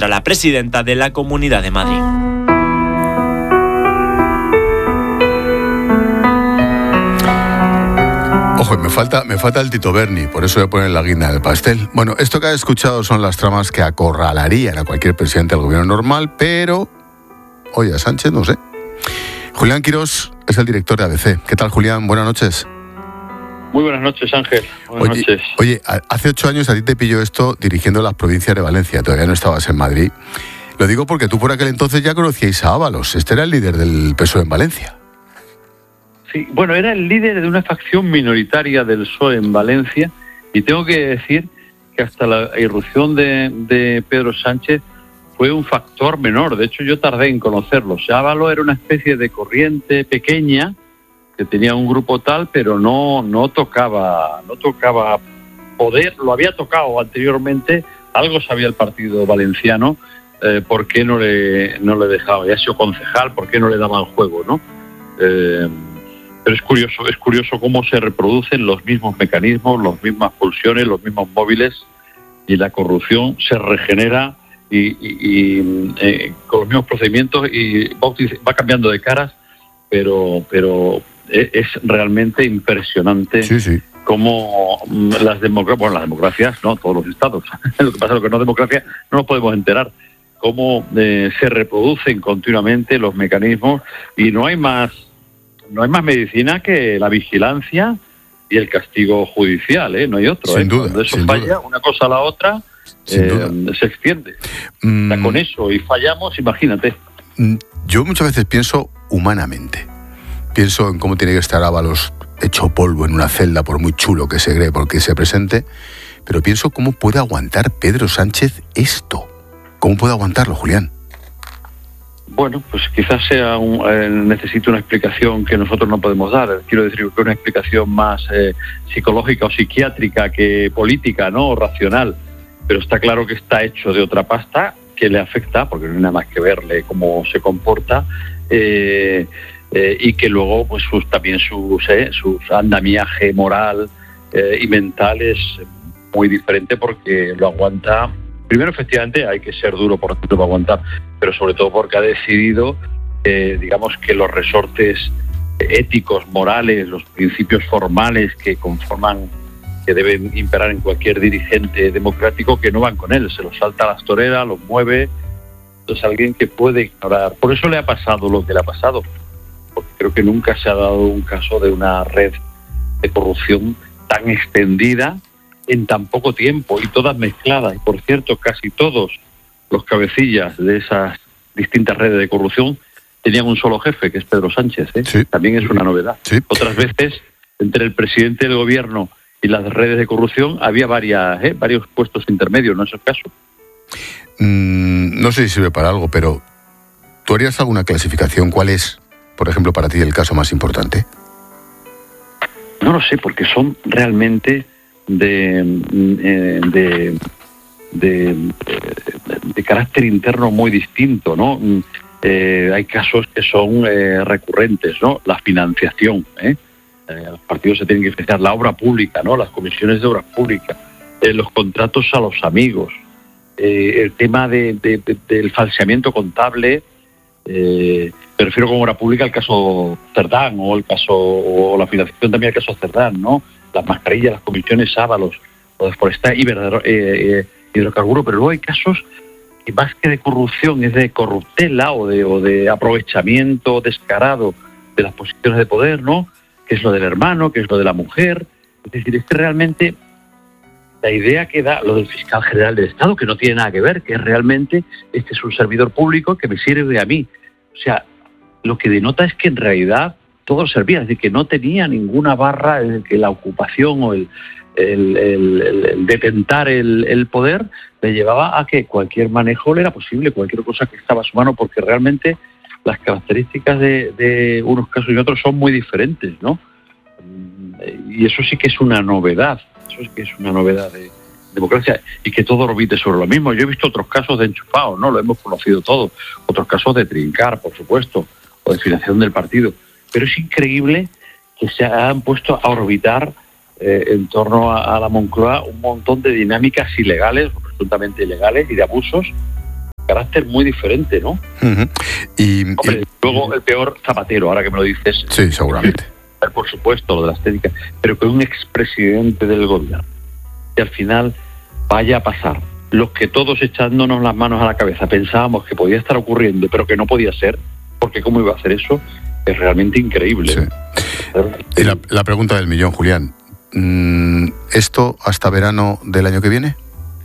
contra la presidenta de la Comunidad de Madrid. Ojo, me falta el Tito Berni, por eso voy a poner la guinda del pastel. Bueno, esto que has escuchado son las tramas que acorralarían a cualquier presidente del gobierno normal, pero, oye, a Sánchez no sé. Julián Quirós es el director de ABC. ¿Qué tal, Julián? Buenas noches. Muy buenas noches, Ángel. Buenas noches. Oye, hace 8 años a ti te pilló esto dirigiendo las provincias de Valencia, todavía no estabas en Madrid. Lo digo porque tú por aquel entonces ya conocíais a Ábalos, este era el líder del PSOE en Valencia. Sí, bueno, era el líder de una facción minoritaria del PSOE en Valencia y tengo que decir que hasta la irrupción de Pedro Sánchez fue un factor menor. De hecho, yo tardé en conocerlo. Ábalos era una especie de corriente pequeña que tenía un grupo tal, pero no tocaba poder. Lo había tocado anteriormente, algo sabía el partido valenciano. ¿Por qué no le dejaba? Ya ha sido concejal, ¿por qué no le daban juego, no? Pero es curioso cómo se reproducen los mismos mecanismos, las mismas pulsiones, los mismos móviles, y la corrupción se regenera y con los mismos procedimientos y va cambiando de caras, pero es realmente impresionante. Sí. Cómo las democracias, no todos los estados, lo que pasa es que no es democracia, no nos podemos enterar, cómo se reproducen continuamente los mecanismos y no hay más medicina que la vigilancia y el castigo judicial, no hay otro. Sin duda, cuando eso sin falla, duda. una cosa a la otra se extiende. O sea, con eso y fallamos, imagínate. Yo muchas veces pienso humanamente. Pienso en cómo tiene que estar Ábalos hecho polvo en una celda, por muy chulo que se cree, porque se presente, pero pienso cómo puede aguantar Pedro Sánchez esto. ¿Cómo puede aguantarlo, Julián? Bueno, pues quizás necesite una explicación que nosotros no podemos dar. Quiero decir que una explicación más psicológica o psiquiátrica que política, ¿no? O racional. Pero está claro que está hecho de otra pasta que le afecta, porque no hay nada más que verle cómo se comporta, y que luego pues también su andamiaje moral y mental es muy diferente, porque lo aguanta. Primero, efectivamente, hay que ser duro por aguantar, pero sobre todo porque ha decidido, digamos, que los resortes éticos, morales, los principios formales que deben imperar en cualquier dirigente democrático, que no van con él, se los salta a las toreras, los mueve. Entonces, alguien que puede ignorar. Por eso le ha pasado lo que le ha pasado, porque creo que nunca se ha dado un caso de una red de corrupción tan extendida en tan poco tiempo y todas mezcladas. Y por cierto, casi todos los cabecillas de esas distintas redes de corrupción tenían un solo jefe, que es Pedro Sánchez. Sí. También es una novedad. Sí. Otras veces, entre el presidente del gobierno y las redes de corrupción, había varios puestos intermedios, no es el caso. No sé si sirve para algo, pero ¿tú harías alguna clasificación? ¿Cuál es, por ejemplo, para ti el caso más importante? No lo sé, porque son realmente de carácter interno muy distinto, ¿no? Hay casos que son recurrentes, ¿no? La financiación, los partidos se tienen que financiar, la obra pública, ¿no? Las comisiones de obras públicas, los contratos a los amigos, el tema del falseamiento contable. Me refiero como obra pública al caso Cerdán, o la financiación también al caso Cerdán, ¿no? Las mascarillas, las comisiones Ábalos, o de Forestal, hidrocarburos, pero luego hay casos que más que de corrupción es de corruptela o de aprovechamiento descarado de las posiciones de poder, ¿no? Que es lo del hermano, que es lo de la mujer. Es decir, es que realmente la idea que da lo del fiscal general del Estado, que no tiene nada que ver, que es realmente este es un servidor público que me sirve a mí. O sea, lo que denota es que en realidad todo servía, es decir, que no tenía ninguna barra en que la ocupación o el detentar el poder le llevaba a que cualquier manejo le era posible, cualquier cosa que estaba a su mano, porque realmente las características de unos casos y otros son muy diferentes, ¿no? Y eso sí que es una novedad, de democracia, y que todo orbite sobre lo mismo. Yo he visto otros casos de enchufados, ¿no? Lo hemos conocido todos, otros casos de trincar, por supuesto, o de financiación del partido. Pero es increíble que se han puesto a orbitar en torno a la Moncloa un montón de dinámicas ilegales o presuntamente ilegales y de abusos carácter muy diferente, ¿no? Uh-huh. Hombre, luego el peor Zapatero, ahora que me lo dices. Sí, seguramente. Por supuesto, lo de la estética, pero que un expresidente del gobierno, que al final vaya a pasar lo que todos echándonos las manos a la cabeza pensábamos que podía estar ocurriendo, pero que no podía ser, porque cómo iba a hacer eso, es realmente increíble. Sí. Y la pregunta del millón, Julián, ¿esto hasta verano del año que viene?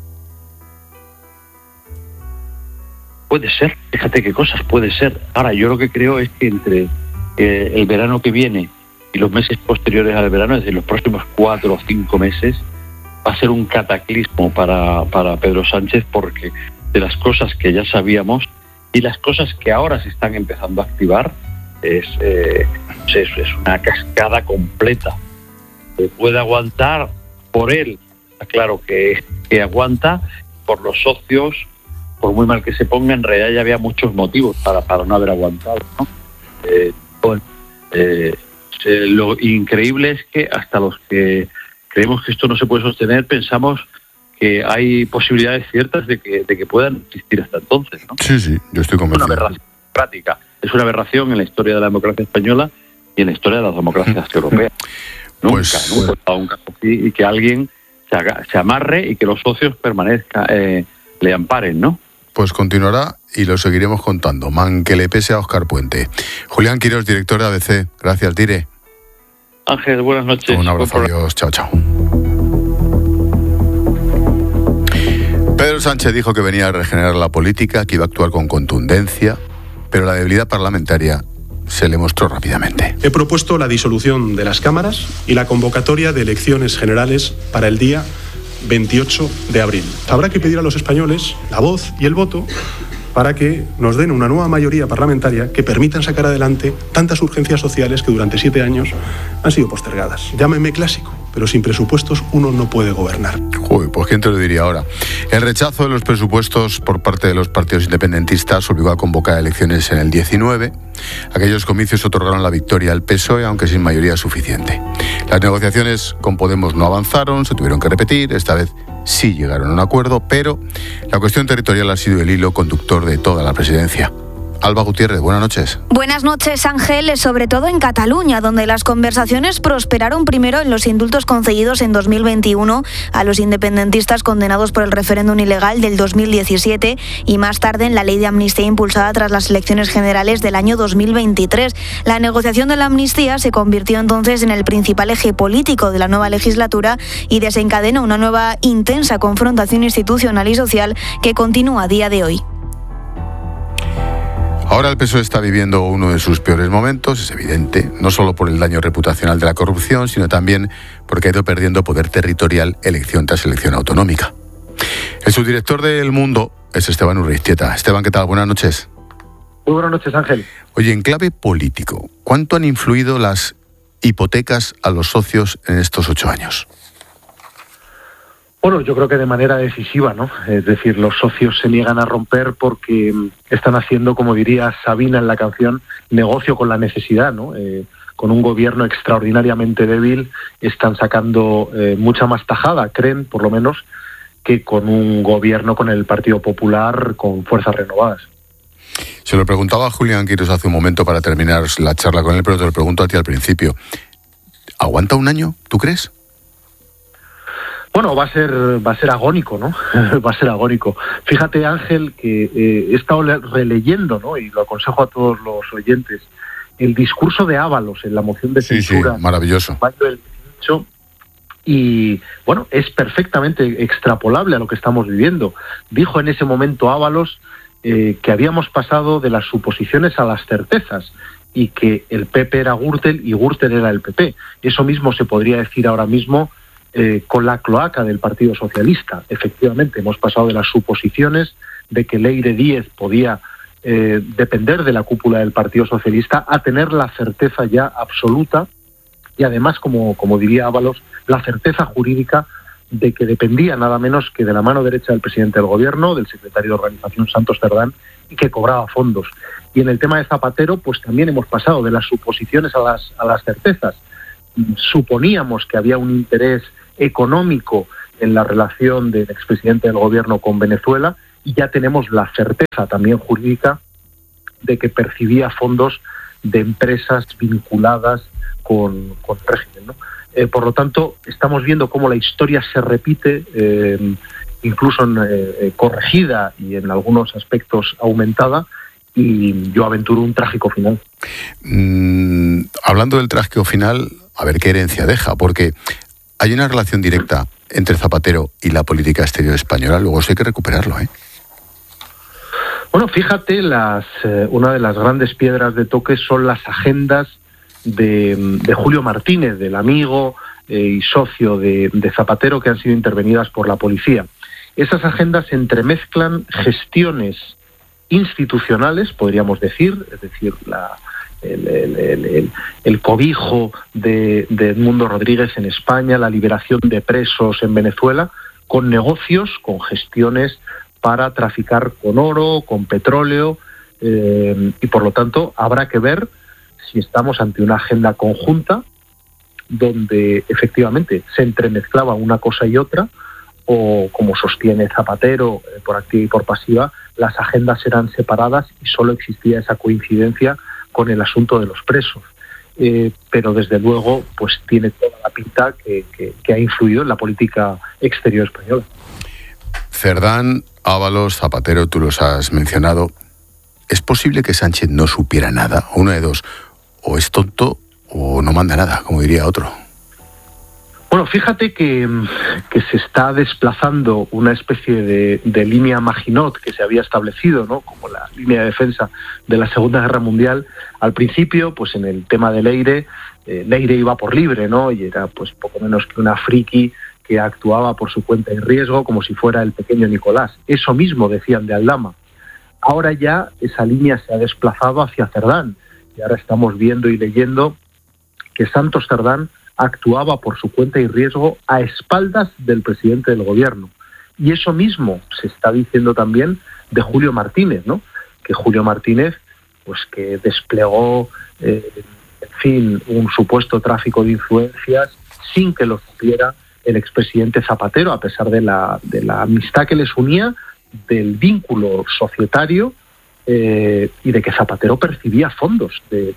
Puede ser, fíjate qué cosas puede ser. Ahora, yo lo que creo es que entre el verano que viene y los meses posteriores al verano, es decir, los próximos 4 o 5 meses, va a ser un cataclismo para Pedro Sánchez, porque de las cosas que ya sabíamos y las cosas que ahora se están empezando a activar, es una cascada completa. Puede aguantar por él, está claro que aguanta, por los socios, por muy mal que se ponga, en realidad ya había muchos motivos para no haber aguantado, ¿no? Lo increíble es que hasta los que creemos que esto no se puede sostener, pensamos que hay posibilidades ciertas de que puedan existir hasta entonces, ¿no? Sí, yo estoy convencido. Es una aberración democrática, es una aberración en la historia de la democracia española y en la historia de las democracias europeas. Nunca ha dado un caso así, y que alguien se amarre y que los socios permanezcan, le amparen, ¿no? Pues continuará y lo seguiremos contando. Man que le pese a Óscar Puente. Julián Quirós, director de ABC. Gracias, Dire. Ángel, buenas noches. Un abrazo, adiós. Chao, chao. Pedro Sánchez dijo que venía a regenerar la política, que iba a actuar con contundencia, pero la debilidad parlamentaria se le mostró rápidamente. He propuesto la disolución de las cámaras y la convocatoria de elecciones generales para el día 28 de abril. Habrá que pedir a los españoles la voz y el voto para que nos den una nueva mayoría parlamentaria que permitan sacar adelante tantas urgencias sociales que durante 7 años han sido postergadas. Llámeme clásico, pero sin presupuestos uno no puede gobernar. Joder, pues ¿quién te lo diría ahora? El rechazo de los presupuestos por parte de los partidos independentistas obligó a convocar elecciones en el 19. Aquellos comicios otorgaron la victoria al PSOE, aunque sin mayoría suficiente. Las negociaciones con Podemos no avanzaron, se tuvieron que repetir, esta vez sí llegaron a un acuerdo, pero la cuestión territorial ha sido el hilo conductor de toda la presidencia. Alba Gutiérrez, buenas noches. Buenas noches, Ángel, sobre todo en Cataluña, donde las conversaciones prosperaron primero en los indultos concedidos en 2021 a los independentistas condenados por el referéndum ilegal del 2017 y más tarde en la ley de amnistía impulsada tras las elecciones generales del año 2023. La negociación de la amnistía se convirtió entonces en el principal eje político de la nueva legislatura y desencadenó una nueva intensa confrontación institucional y social que continúa a día de hoy. Ahora el PSOE está viviendo uno de sus peores momentos, es evidente, no solo por el daño reputacional de la corrupción, sino también porque ha ido perdiendo poder territorial elección tras elección autonómica. El subdirector de El Mundo es Esteban Urreiztieta. Esteban, ¿qué tal? Buenas noches. Muy buenas noches, Ángel. Oye, en clave político, ¿cuánto han influido las hipotecas a los socios en estos 8 años? Bueno, yo creo que de manera decisiva, ¿no? Es decir, los socios se niegan a romper porque están haciendo, como diría Sabina en la canción, negocio con la necesidad, ¿no? Con un gobierno extraordinariamente débil están sacando mucha más tajada, creen, por lo menos, que con un gobierno con el Partido Popular con fuerzas renovadas. Se lo preguntaba a Julián Quirós hace un momento para terminar la charla con él, pero te lo pregunto a ti al principio. ¿Aguanta un año, tú crees? Bueno, va a ser agónico, ¿no? Va a ser agónico. Fíjate, Ángel, que he estado releyendo, ¿no? Y lo aconsejo a todos los oyentes, el discurso de Ábalos en la moción de censura. Sí, maravilloso. Del 18, y, bueno, es perfectamente extrapolable a lo que estamos viviendo. Dijo en ese momento Ábalos que habíamos pasado de las suposiciones a las certezas y que el PP era Gürtel y Gürtel era el PP. Eso mismo se podría decir ahora mismo con la cloaca del Partido Socialista. Efectivamente, hemos pasado de las suposiciones de que Leire Díez podía depender de la cúpula del Partido Socialista a tener la certeza ya absoluta y además, como diría Ábalos, la certeza jurídica de que dependía nada menos que de la mano derecha del presidente del gobierno, del secretario de Organización Santos Cerdán, y que cobraba fondos. Y en el tema de Zapatero, pues también hemos pasado de las suposiciones a las certezas. Suponíamos que había un interés económico en la relación del expresidente del gobierno con Venezuela y ya tenemos la certeza también jurídica de que percibía fondos de empresas vinculadas con el régimen, ¿no? Por lo tanto, estamos viendo cómo la historia se repite, incluso corregida y en algunos aspectos aumentada, y yo aventuro un trágico final. Hablando del trágico final, a ver qué herencia deja, porque hay una relación directa entre Zapatero y la política exterior española, luego eso hay que recuperarlo, ¿eh? Bueno, fíjate, una de las grandes piedras de toque son las agendas de Julio Martínez, del amigo y socio de Zapatero, que han sido intervenidas por la policía. Esas agendas entremezclan gestiones institucionales, podríamos decir, es decir, el cobijo de Edmundo Rodríguez en España, la liberación de presos en Venezuela, con negocios, con gestiones para traficar con oro, con petróleo, y por lo tanto habrá que ver si estamos ante una agenda conjunta donde efectivamente se entremezclaba una cosa y otra, o como sostiene Zapatero por activa y por pasiva, las agendas eran separadas y solo existía esa coincidencia con el asunto de los presos. Pero desde luego pues tiene toda la pinta que ha influido en la política exterior española. Cerdán, Ábalos, Zapatero, tú los has mencionado. ¿Es posible que Sánchez no supiera nada? Uno de dos, o es tonto o no manda nada, como diría otro. Bueno, fíjate que se está desplazando una especie de línea Maginot que se había establecido, ¿no?, como la línea de defensa de la Segunda Guerra Mundial. Al principio, pues en el tema de Leire iba por libre, ¿no?, y era pues poco menos que una friki que actuaba por su cuenta y riesgo, como si fuera el pequeño Nicolás. Eso mismo decían de Aldama. Ahora ya esa línea se ha desplazado hacia Cerdán, y ahora estamos viendo y leyendo que Santos Cerdán actuaba por su cuenta y riesgo a espaldas del presidente del gobierno. Y eso mismo se está diciendo también de Julio Martínez, ¿no?, que Julio Martínez, pues que desplegó, en fin, un supuesto tráfico de influencias sin que lo supiera el expresidente Zapatero, a pesar de la amistad que les unía, del vínculo societario, y de que Zapatero percibía fondos de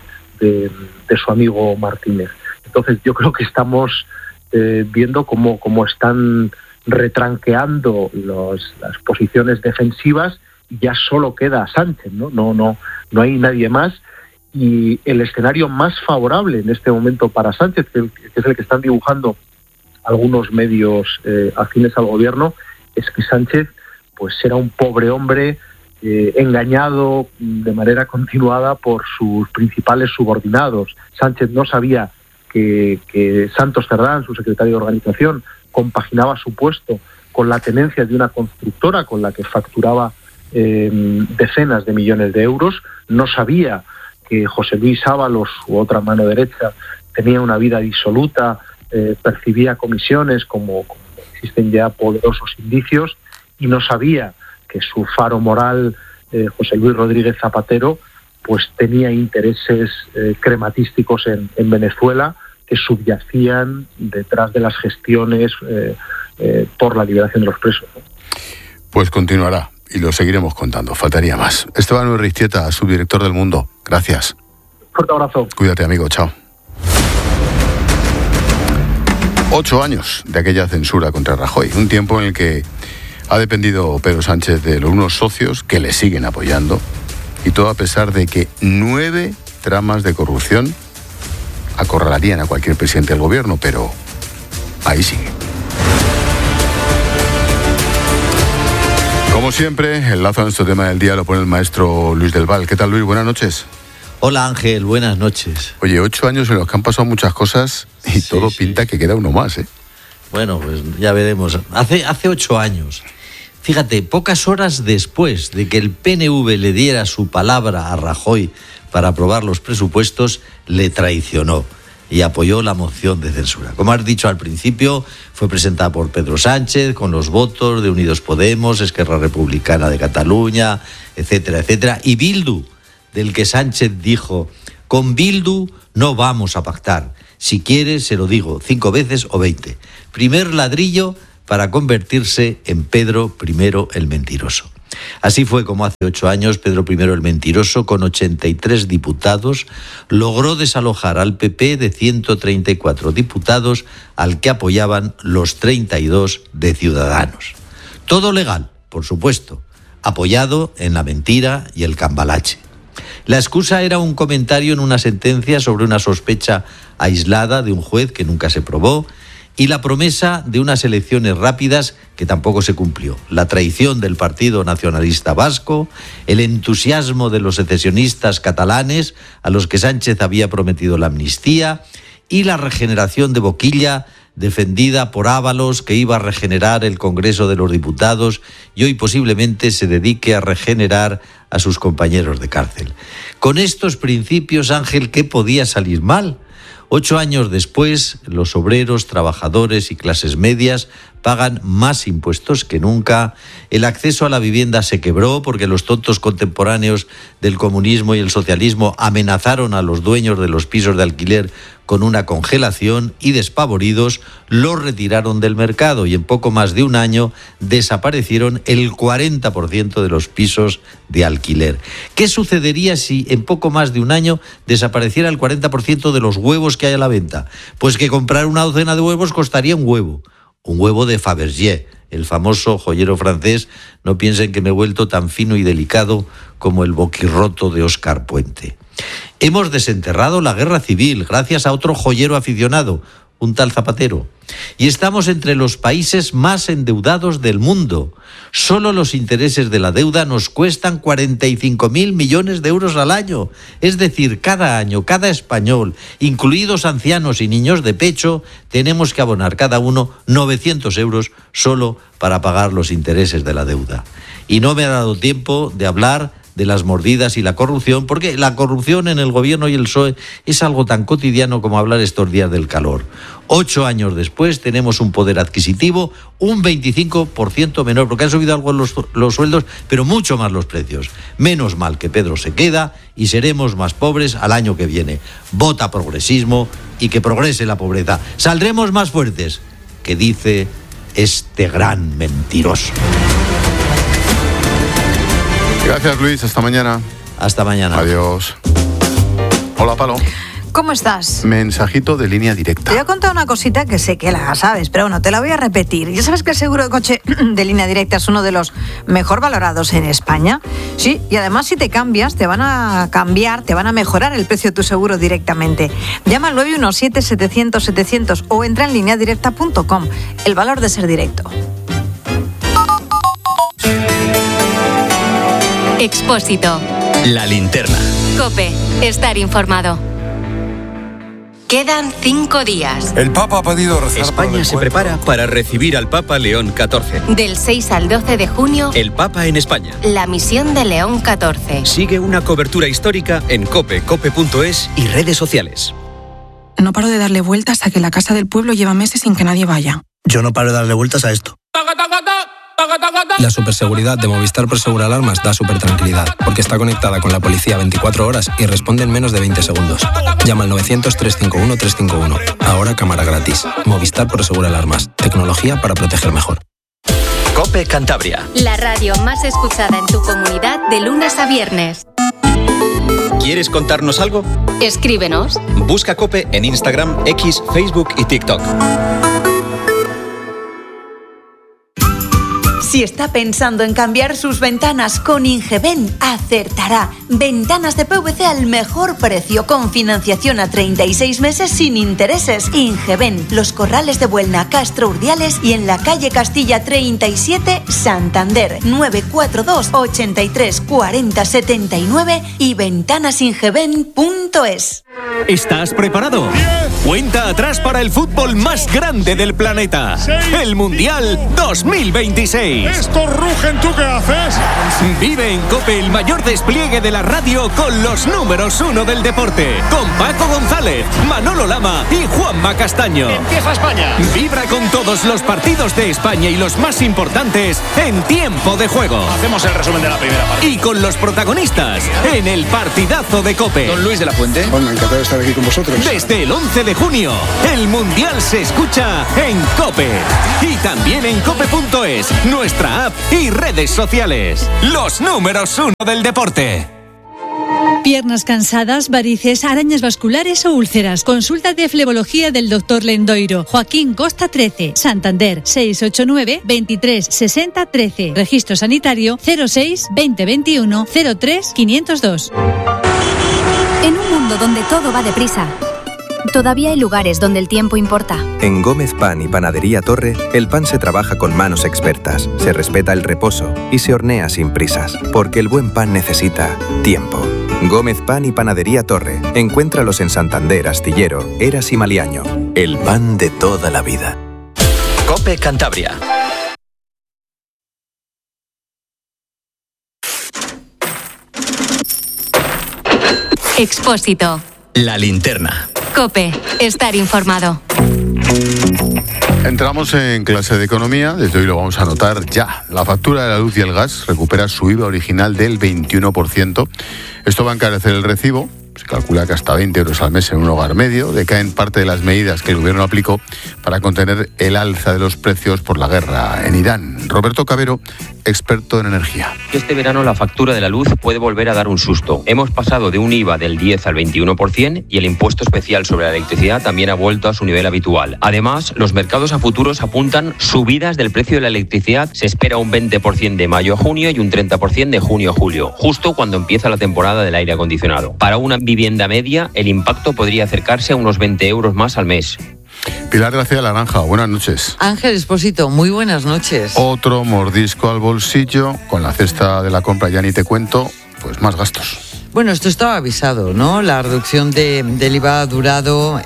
su amigo Martínez. Entonces yo creo que estamos viendo cómo están retranqueando las posiciones defensivas, y ya solo queda Sánchez, ¿no? No hay nadie más, y el escenario más favorable en este momento para Sánchez, que es el que están dibujando algunos medios afines al gobierno, es que Sánchez pues será un pobre hombre engañado de manera continuada por sus principales subordinados. Sánchez no sabía que Santos Cerdán, su secretario de organización, compaginaba su puesto con la tenencia de una constructora con la que facturaba decenas de millones de euros. No sabía que José Luis Ábalos, su otra mano derecha, tenía una vida disoluta, percibía comisiones, como existen ya poderosos indicios, y no sabía que su faro moral, José Luis Rodríguez Zapatero, pues tenía intereses crematísticos en Venezuela que subyacían detrás de las gestiones por la liberación de los presos, ¿no? Pues continuará y lo seguiremos contando, faltaría más. Esteban Urriztieta, subdirector del Mundo, gracias. Fuerte abrazo. Cuídate, amigo, chao. 8 años de aquella censura contra Rajoy, un tiempo en el que ha dependido Pedro Sánchez de unos socios que le siguen apoyando, y todo a pesar de que 9 tramas de corrupción acorralarían a cualquier presidente del gobierno, pero ahí sigue. Como siempre, el lazo a nuestro tema del día lo pone el maestro Luis del Val. ¿Qué tal, Luis? Buenas noches. Hola, Ángel, buenas noches. Oye, 8 años en los que han pasado muchas cosas y sí, todo pinta que queda uno más, ¿eh? Bueno, pues ya veremos. Hace 8 años, fíjate, pocas horas después de que el PNV le diera su palabra a Rajoy para aprobar los presupuestos, le traicionó y apoyó la moción de censura. Como has dicho al principio, fue presentada por Pedro Sánchez con los votos de Unidos Podemos, Esquerra Republicana de Cataluña, etcétera, etcétera, y Bildu, del que Sánchez dijo: con Bildu no vamos a pactar. Si quiere, se lo digo 5 veces o 20. Primer ladrillo para convertirse en Pedro I el Mentiroso. Así fue como hace 8 años Pedro I el Mentiroso, con 83 diputados, logró desalojar al PP de 134 diputados, al que apoyaban los 32 de Ciudadanos. Todo legal, por supuesto, apoyado en la mentira y el cambalache. La excusa era un comentario en una sentencia sobre una sospecha aislada de un juez que nunca se probó y la promesa de unas elecciones rápidas que tampoco se cumplió. La traición del Partido Nacionalista Vasco, el entusiasmo de los secesionistas catalanes a los que Sánchez había prometido la amnistía y la regeneración de Boquilla, defendida por Ábalos, que iba a regenerar el Congreso de los Diputados y hoy posiblemente se dedique a regenerar a sus compañeros de cárcel. Con estos principios, Ángel, ¿qué podía salir mal? 8 años después, los obreros, trabajadores y clases medias pagan más impuestos que nunca. El acceso a la vivienda se quebró porque los tontos contemporáneos del comunismo y el socialismo amenazaron a los dueños de los pisos de alquiler con una congelación y, despavoridos, los retiraron del mercado y en poco más de un año desaparecieron el 40% de los pisos de alquiler. ¿Qué sucedería si en poco más de un año desapareciera el 40% de los huevos que hay a la venta? Pues que comprar una docena de huevos costaría un huevo de Fabergé, el famoso joyero francés. No piensen que me he vuelto tan fino y delicado como el boquirroto de Óscar Puente. Hemos desenterrado la guerra civil gracias a otro joyero aficionado, un tal Zapatero. Y estamos entre los países más endeudados del mundo. Solo los intereses de la deuda nos cuestan 45.000 millones de euros al año. Es decir, cada año, cada español, incluidos ancianos y niños de pecho, tenemos que abonar cada uno 900 euros solo para pagar los intereses de la deuda. Y no me ha dado tiempo de hablar de las mordidas y la corrupción, porque la corrupción en el gobierno y el PSOE es algo tan cotidiano como hablar estos días del calor. 8 años después tenemos un poder adquisitivo un 25% menor, porque han subido algo los sueldos, pero mucho más los precios. Menos mal que Pedro se queda y seremos más pobres al año que viene. Vota progresismo y que progrese la pobreza. Saldremos más fuertes, que dice este gran mentiroso. Gracias, Luis. Hasta mañana. Hasta mañana. Adiós. Hola, Palo. ¿Cómo estás? Mensajito de línea directa. Te voy a contar una cosita que sé que la sabes, pero bueno, te la voy a repetir. ¿Ya sabes que el seguro de coche de línea directa es uno de los mejor valorados en España? Sí, y además si te cambias, te van a mejorar el precio de tu seguro directamente. Llama al 917-700-700 o entra en lineadirecta.com. El valor de ser directo. Expósito. La linterna. COPE. Estar informado. Quedan 5 días. El Papa ha pedido rezar. España se prepara para recibir al Papa León XIV. Del 6 al 12 de junio, El Papa en España. la misión de León XIV. Sigue una cobertura histórica en COPE, cope.es y redes sociales. No paro de darle vueltas a que la casa del pueblo lleva meses sin que nadie vaya. Yo no paro de darle vueltas a esto. La superseguridad de Movistar Prosegur Alarmas da supertranquilidad, porque está conectada con la policía 24 horas y responde en menos de 20 segundos. Llama al 900-351-351. Ahora cámara gratis. Movistar Prosegur Alarmas. Tecnología para proteger mejor. COPE Cantabria. La radio más escuchada en tu comunidad de lunes a viernes. ¿Quieres contarnos algo? Escríbenos. Busca COPE en Instagram, X, Facebook y TikTok. Si está pensando en cambiar sus ventanas con Ingeben, acertará. Ventanas de PVC al mejor precio, con financiación a 36 meses sin intereses. Ingeben, Los Corrales de Buelna, Castro Urdiales y en la calle Castilla 37, Santander. 942 83 40 79 y ventanasingeben.es. ¿Estás preparado? 10, Cuenta atrás para el fútbol más grande del planeta. 6, el Mundial 2026. Esto rugen, ¿tú qué haces? Vive en COPE el mayor despliegue de la radio con los números 1 del deporte. Con Paco González, Manolo Lama y Juanma Castaño. Empieza España. Vibra con todos los partidos de España y los más importantes en tiempo de juego. Hacemos el resumen de la primera parte. Y con los protagonistas en el partidazo de COPE. Don Luis de la Fuente. Bueno, encantado de estar aquí con vosotros. Desde el 11 de junio, el Mundial se escucha en COPE. Y también en cope.es, nuestra app y redes sociales. Los números 1 del deporte. Piernas cansadas, varices, arañas vasculares o úlceras. Consulta flebología del Dr. Lendoiro. Joaquín Costa 13, Santander, 689 23 60 13. Registro sanitario 06 2021 03 502. En un mundo donde todo va deprisa, todavía hay lugares donde el tiempo importa. En Gómez Pan y Panadería Torre, el pan se trabaja con manos expertas, se respeta el reposo y se hornea sin prisas, porque el buen pan necesita tiempo. Gómez Pan y Panadería Torre. Encuéntralos en Santander, Astillero, Eras y Maliaño. El pan de toda la vida. COPE Cantabria. Expósito. La linterna. COPE. Estar informado. Entramos en clase de economía, desde hoy lo vamos a notar ya. La factura de la luz y el gas recupera su IVA original del 21%. Esto va a encarecer el recibo. Se calcula que hasta 20 euros al mes en un hogar medio. Decaen parte de las medidas que el gobierno aplicó para contener el alza de los precios por la guerra en Irán. Roberto Cabero, experto en energía. Este verano la factura de la luz puede volver a dar un susto. Hemos pasado de un IVA del 10 al 21% y el impuesto especial sobre la electricidad también ha vuelto a su nivel habitual. Además, los mercados a futuros apuntan subidas del precio de la electricidad. Se espera un 20% de mayo a junio y un 30% de junio a julio, justo cuando empieza la temporada del aire acondicionado. Para una vivienda media, el impacto podría acercarse a unos 20 euros más al mes. Pilar García Laranja, buenas noches. Ángel Expósito, muy buenas noches. Otro mordisco al bolsillo, con la cesta de la compra ya ni te cuento, pues más gastos. Bueno, esto estaba avisado, ¿no? La reducción del IVA ha durado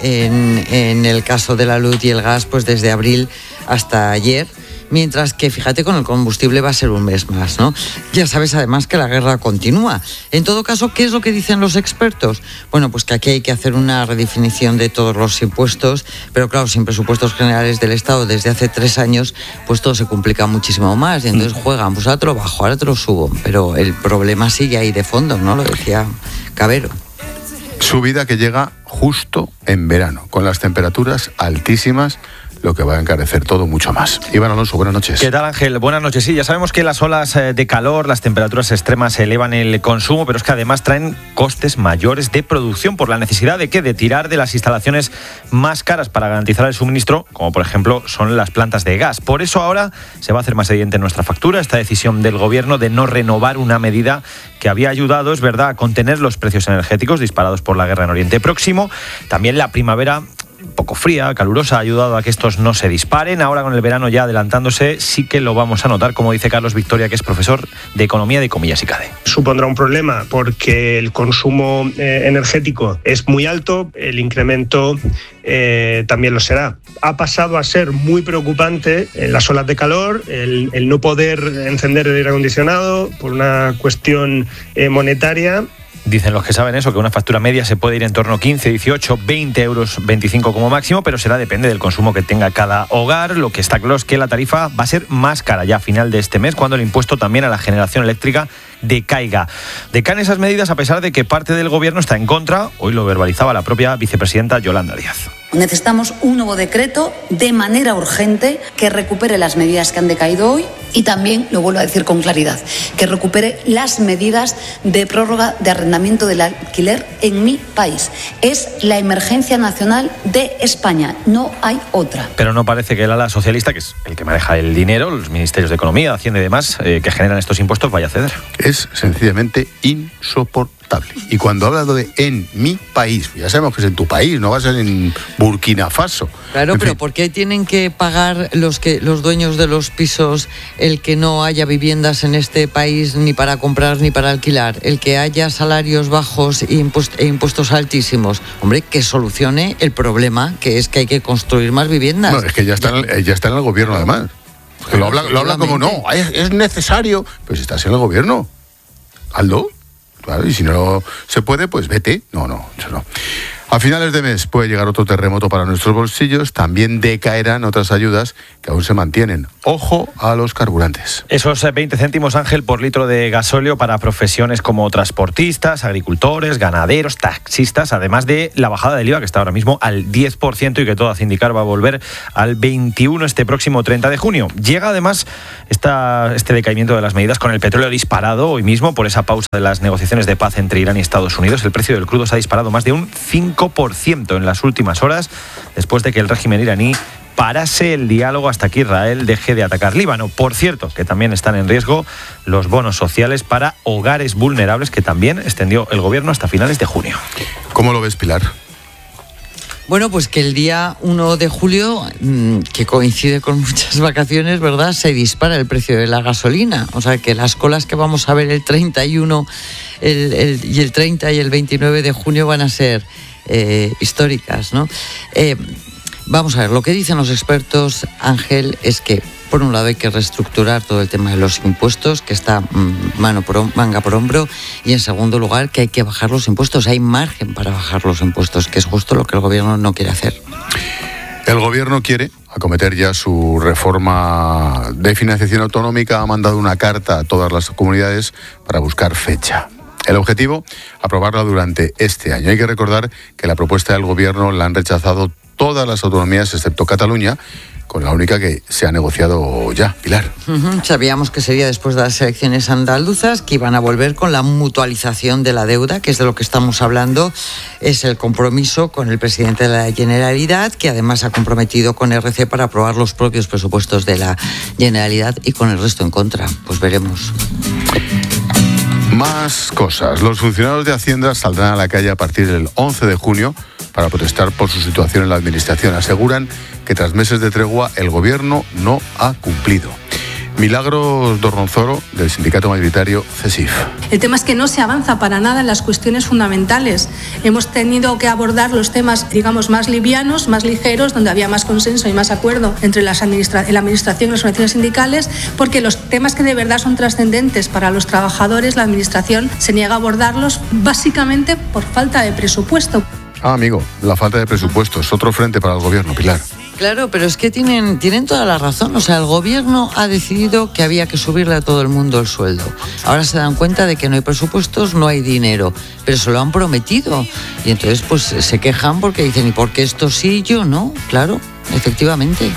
en el caso de la luz y el gas pues desde abril hasta ayer. Mientras que, fíjate, con el combustible va a ser un mes más, ¿no? Ya sabes, además, que la guerra continúa. En todo caso, ¿qué es lo que dicen los expertos? Bueno, pues que aquí hay que hacer una redefinición de todos los impuestos, pero claro, sin presupuestos generales del Estado desde hace 3 años, pues todo se complica muchísimo más. Y entonces juegan, pues ahora te lo bajo, ahora te lo subo. Pero el problema sigue ahí de fondo, ¿no? Lo decía Cabero. Subida que llega justo en verano, con las temperaturas altísimas, lo que va a encarecer todo mucho más. Iván Alonso, buenas noches. ¿Qué tal, Ángel? Buenas noches. Sí, ya sabemos que las olas de calor, las temperaturas extremas elevan el consumo, pero es que además traen costes mayores de producción por la necesidad de tirar de las instalaciones más caras para garantizar el suministro, como por ejemplo son las plantas de gas. Por eso ahora se va a hacer más evidente en nuestra factura esta decisión del gobierno de no renovar una medida que había ayudado, es verdad, a contener los precios energéticos disparados por la guerra en Oriente Próximo. También la primavera un poco fría, calurosa, ha ayudado a que estos no se disparen. Ahora, con el verano ya adelantándose, sí que lo vamos a notar, como dice Carlos Victoria, que es profesor de Economía de Comillas y CADE. Supondrá un problema porque el consumo energético es muy alto, el incremento también lo será. Ha pasado a ser muy preocupante en las olas de calor, el no poder encender el aire acondicionado por una cuestión monetaria. Dicen los que saben eso, que una factura media se puede ir en torno a 15, 18, 20 euros, 25 como máximo, pero depende del consumo que tenga cada hogar. Lo que está claro es que la tarifa va a ser más cara ya a final de este mes, cuando el impuesto también a la generación eléctrica decaiga. Decaen esas medidas a pesar de que parte del gobierno está en contra. Hoy lo verbalizaba la propia vicepresidenta Yolanda Díaz. Necesitamos un nuevo decreto de manera urgente que recupere las medidas que han decaído hoy y también, lo vuelvo a decir con claridad, que recupere las medidas de prórroga de arrendamiento del alquiler en mi país. Es la emergencia nacional de España, no hay otra. Pero no parece que el ala socialista, que es el que maneja el dinero, los ministerios de Economía, Hacienda y demás, que generan estos impuestos, vaya a ceder. Es sencillamente insoportable. Y cuando hablas de en mi país, ya sabemos que es en tu país, no va a ser en Burkina Faso. Claro, pero ¿por qué tienen que pagar los dueños de los pisos el que no haya viviendas en este país ni para comprar ni para alquilar? El que haya salarios bajos e impuestos altísimos. Hombre, que solucione el problema, que es que hay que construir más viviendas. No, es que ya está en el gobierno además. Que lo habla como no, es necesario. Pero si estás en el gobierno, hazlo. Claro, y si no se puede, pues vete. No, eso no. A finales de mes puede llegar otro terremoto para nuestros bolsillos. También decaerán otras ayudas que aún se mantienen. Ojo a los carburantes. Esos 20 céntimos, Ángel, por litro de gasóleo para profesiones como transportistas, agricultores, ganaderos, taxistas, además de la bajada del IVA, que está ahora mismo al 10% y que todo hace indicar va a volver al 21% este próximo 30 de junio. Llega además este decaimiento de las medidas con el petróleo disparado hoy mismo por esa pausa de las negociaciones de paz entre Irán y Estados Unidos. El precio del crudo se ha disparado más de un 5% en las últimas horas, después de que el régimen iraní parase el diálogo hasta que Israel deje de atacar Líbano. Por cierto, que también están en riesgo los bonos sociales para hogares vulnerables, que también extendió el gobierno hasta finales de junio. ¿Cómo lo ves, Pilar? Bueno, pues que el día 1 de julio, que coincide con muchas vacaciones, ¿verdad?, se dispara el precio de la gasolina. O sea, que las colas que vamos a ver el 31, el 30 y el 29 de junio van a ser históricas, ¿no? Vamos a ver, lo que dicen los expertos, Ángel, es que por un lado hay que reestructurar todo el tema de los impuestos, que está manga por hombro, y en segundo lugar que hay que bajar los impuestos. Hay margen para bajar los impuestos, que es justo lo que el gobierno no quiere hacer. El gobierno quiere acometer ya su reforma de financiación autonómica. Ha mandado una carta a todas las comunidades para buscar fecha. El objetivo, aprobarla durante este año. Hay que recordar que la propuesta del gobierno la han rechazado todas las autonomías excepto Cataluña, con la única que se ha negociado ya, Pilar. Sabíamos que sería después de las elecciones andaluzas, que iban a volver con la mutualización de la deuda, que es de lo que estamos hablando. Es el compromiso con el presidente de la Generalidad, que además ha comprometido con RC para aprobar los propios presupuestos de la Generalidad, y con el resto en contra. Pues veremos. Más cosas. Los funcionarios de Hacienda saldrán a la calle a partir del 11 de junio para protestar por su situación en la Administración. Aseguran que tras meses de tregua el Gobierno no ha cumplido. Milagros Dorronzoro, del sindicato mayoritario CESIF. El tema es que no se avanza para nada en las cuestiones fundamentales. Hemos tenido que abordar los temas, digamos, más livianos, más ligeros, donde había más consenso y más acuerdo entre la Administración y las organizaciones sindicales, porque los temas que de verdad son trascendentes para los trabajadores, la Administración se niega a abordarlos básicamente por falta de presupuesto. Amigo, la falta de presupuesto es otro frente para el Gobierno, Pilar. Claro, pero es que tienen toda la razón. O sea, el gobierno ha decidido que había que subirle a todo el mundo el sueldo. Ahora se dan cuenta de que no hay presupuestos, no hay dinero, pero se lo han prometido. Y entonces pues se quejan porque dicen, ¿y por qué esto sí y yo no? Claro, efectivamente.